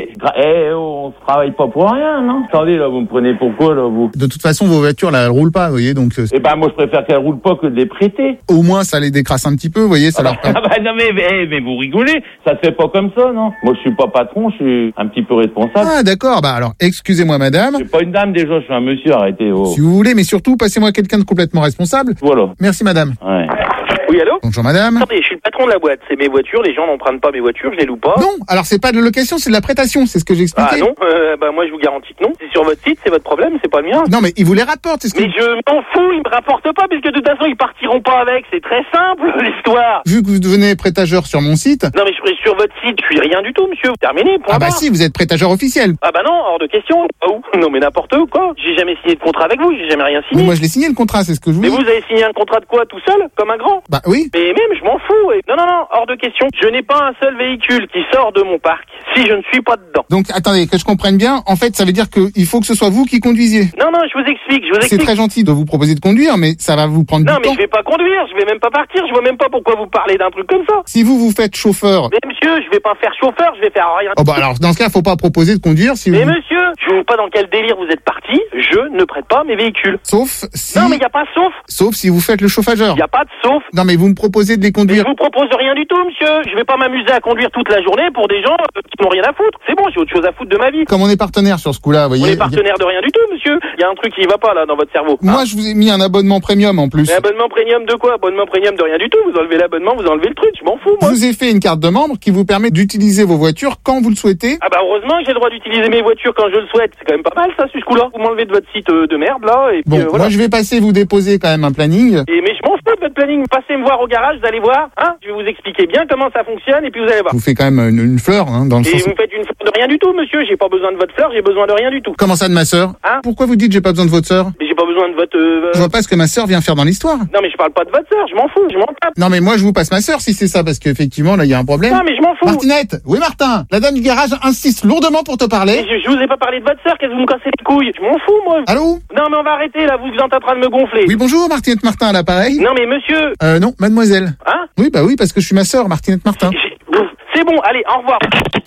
On travaille pas pour rien, non ? Attendez, là, vous me prenez pour quoi, là, vous ? De toute façon, vos voitures, là, elles roulent pas, vous voyez, donc... moi, je préfère qu'elles roulent pas que de les prêter. Au moins, ça les décrasse un petit peu, vous voyez, ça leur... non, mais vous rigolez, ça se fait pas comme ça, non ? Moi, je suis pas patron, je suis un petit peu responsable. Ah, d'accord, bah alors, excusez-moi, madame. Je suis pas une dame, déjà, je suis un monsieur, arrêtez. Oh. Si vous voulez, mais surtout, passez-moi quelqu'un de complètement responsable. Voilà. Merci, madame. Ouais. Oui, allô ? Bonjour, madame. Attendez, je suis le patron de la boîte. C'est mes voitures, les gens n'empruntent pas mes voitures, je les loue pas. Non, alors c'est pas de la location, c'est de la prêtation, c'est ce que j'expliquais. Ah non, moi je vous garantis que non. C'est sur votre site, c'est votre problème, c'est pas le mien. Non, mais ils vous les rapportent, c'est ce que... Mais je m'en fous, ils me rapportent pas, puisque de toute façon ils partiront pas avec, c'est très simple l'histoire. Vu que vous devenez prêtageur sur mon site... Non mais je suis sur votre site, je suis rien du tout, monsieur. Terminé, point barre. Bah si, vous êtes prêtageur officiel. Ah bah non, hors de question. Oh, non mais n'importe où, quoi. J'ai jamais signé de contrat avec vous, j'ai jamais rien signé. Mais moi je l'ai signé le contrat, c'est ce que je vous dis. Mais vous avez signé un contrat de quoi, tout seul, comme un grand ? Bah oui. Mais même, je m'en fous. Non, hors de question. Je n'ai pas un seul véhicule qui sort de mon parc si je ne suis pas dedans. Donc, attendez, que je comprenne bien, en fait, ça veut dire qu'il faut que ce soit vous qui conduisiez. Non, je vous explique. C'est très gentil de vous proposer de conduire, mais ça va vous prendre du temps. Non, mais je vais pas conduire, je vais même pas partir, je vois même pas pourquoi vous parlez d'un truc comme ça. Si vous faites chauffeur... Mais monsieur, je vais pas faire chauffeur, je vais faire rien. Oh bah alors, dans ce cas, faut pas proposer de conduire si Mais monsieur, je vois pas dans quel délire vous êtes parti, je ne prête pas mes véhicules. Sauf si... Non, mais y a pas sauf. Sauf si vous faites le chauffageur. Y a pas de sauf. Non, mais vous me proposez de les conduire. Mais je vous propose rien du tout, monsieur. Je vais pas m'amuser à conduire toute la journée pour des gens qui n'ont rien à foutre. C'est bon, j'ai autre chose à foutre de ma vie. Comme on est partenaire sur ce coup-là, vous voyez... On est partenaire de rien du tout, monsieur. Il y a un truc qui va pas, là, dans votre cerveau. Moi, je vous ai mis un abonnement premium, en plus. Mais abonnement premium de quoi ? Abonnement premium de rien du tout. Vous enlevez l'abonnement, vous enlevez le truc. Je m'en fous, moi. Je vous ai fait une carte de membre qui vous permet d'utiliser vos voitures quand vous le souhaitez. Ah bah, heureusement que j'ai le droit d'utiliser mes voitures quand je le souhaite. C'est quand même pas mal, ça, ce coup-là. Vous m'enlevez de votre site de merde, là, et puis, bon, voilà. moi, je vais passer vous déposer quand même un planning. Mais je m'en fous de votre planning. Passez me voir au garage, vous allez voir, hein. Je vais vous expliquer bien comment ça fonctionne, et puis vous allez voir. Vous faites quand même une fleur, hein, dans le sens... Et vous me faites une fleur de rien du tout, monsieur. J'ai pas besoin de votre fleur, j'ai besoin de rien du tout. Comment ça, de ma sœur ? Hein ? Pourquoi vous dites j'ai pas besoin de votre sœur ? Mais j'ai pas besoin de votre... Je vois pas ce que ma sœur vient faire dans l'histoire. Non, mais je parle pas de votre sœur, je m'en fous, je m'en tape. Non, mais moi, je vous passe ma sœur si c'est ça, parce qu'effectivement, là, il y a un problème. Non, mais je m'en fous. Martinette ! Oui, Martin ! La dame du garage insiste lourdement pour te parler. Mais je vous ai pas parlé de votre sœur, qu'est-ce que vous me cassez les couilles ? Je m'en fous, moi. Allô ? Non, mais on va arrêter, là, vous êtes en train de me gonfler. Oui, bonjour, Martinette Martin à l'appareil. Non, mais monsieur... Non, mademoiselle. Hein ? Oui, bah oui, parce que je suis ma sœur, Martinette Martin. C'est bon, allez, au revoir.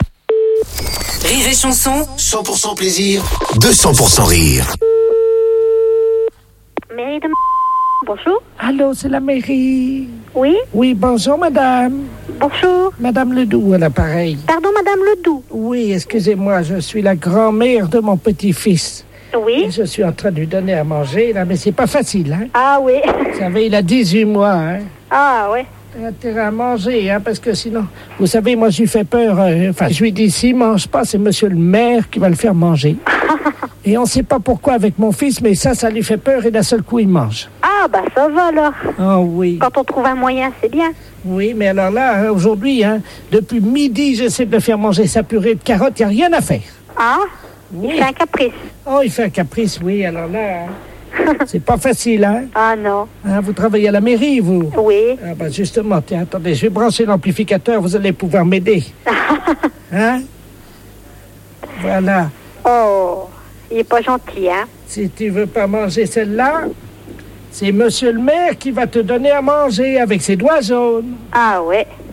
Rire et chanson, 100% plaisir, 200% rire. Mairie de... Bonjour. Allô, c'est la mairie. Oui. Oui, bonjour, madame. Bonjour. Madame Ledoux à l'appareil. Pardon, madame Ledoux. Oui, excusez-moi, je suis la grand-mère de mon petit-fils. Oui. Et je suis en train de lui donner à manger, là, mais c'est pas facile, hein. Ah oui. Vous savez, il a 18 mois, hein. Ah ouais. Il a intérêt à manger, hein, parce que sinon... Vous savez, moi, je lui fais peur. Je lui dis, s'il mange pas, c'est monsieur le maire qui va le faire manger. Et on sait pas pourquoi avec mon fils, mais ça lui fait peur et d'un seul coup, il mange. Ah bah ça va alors. Ah oui. Quand on trouve un moyen, c'est bien. Oui, mais alors là, aujourd'hui, depuis midi, j'essaie de le faire manger sa purée de carottes, il n'y a rien à faire. Ah, oui. Il fait un caprice. Oh, il fait un caprice, oui, alors là, c'est pas facile, hein? Ah non. Vous travaillez à la mairie, vous? Oui. Ah ben justement, tiens, attendez, je vais brancher l'amplificateur, vous allez pouvoir m'aider. Hein? Voilà. Oh, il est pas gentil, hein? Si tu veux pas manger celle-là, c'est monsieur le maire qui va te donner à manger avec ses doigts jaunes. Ah ouais.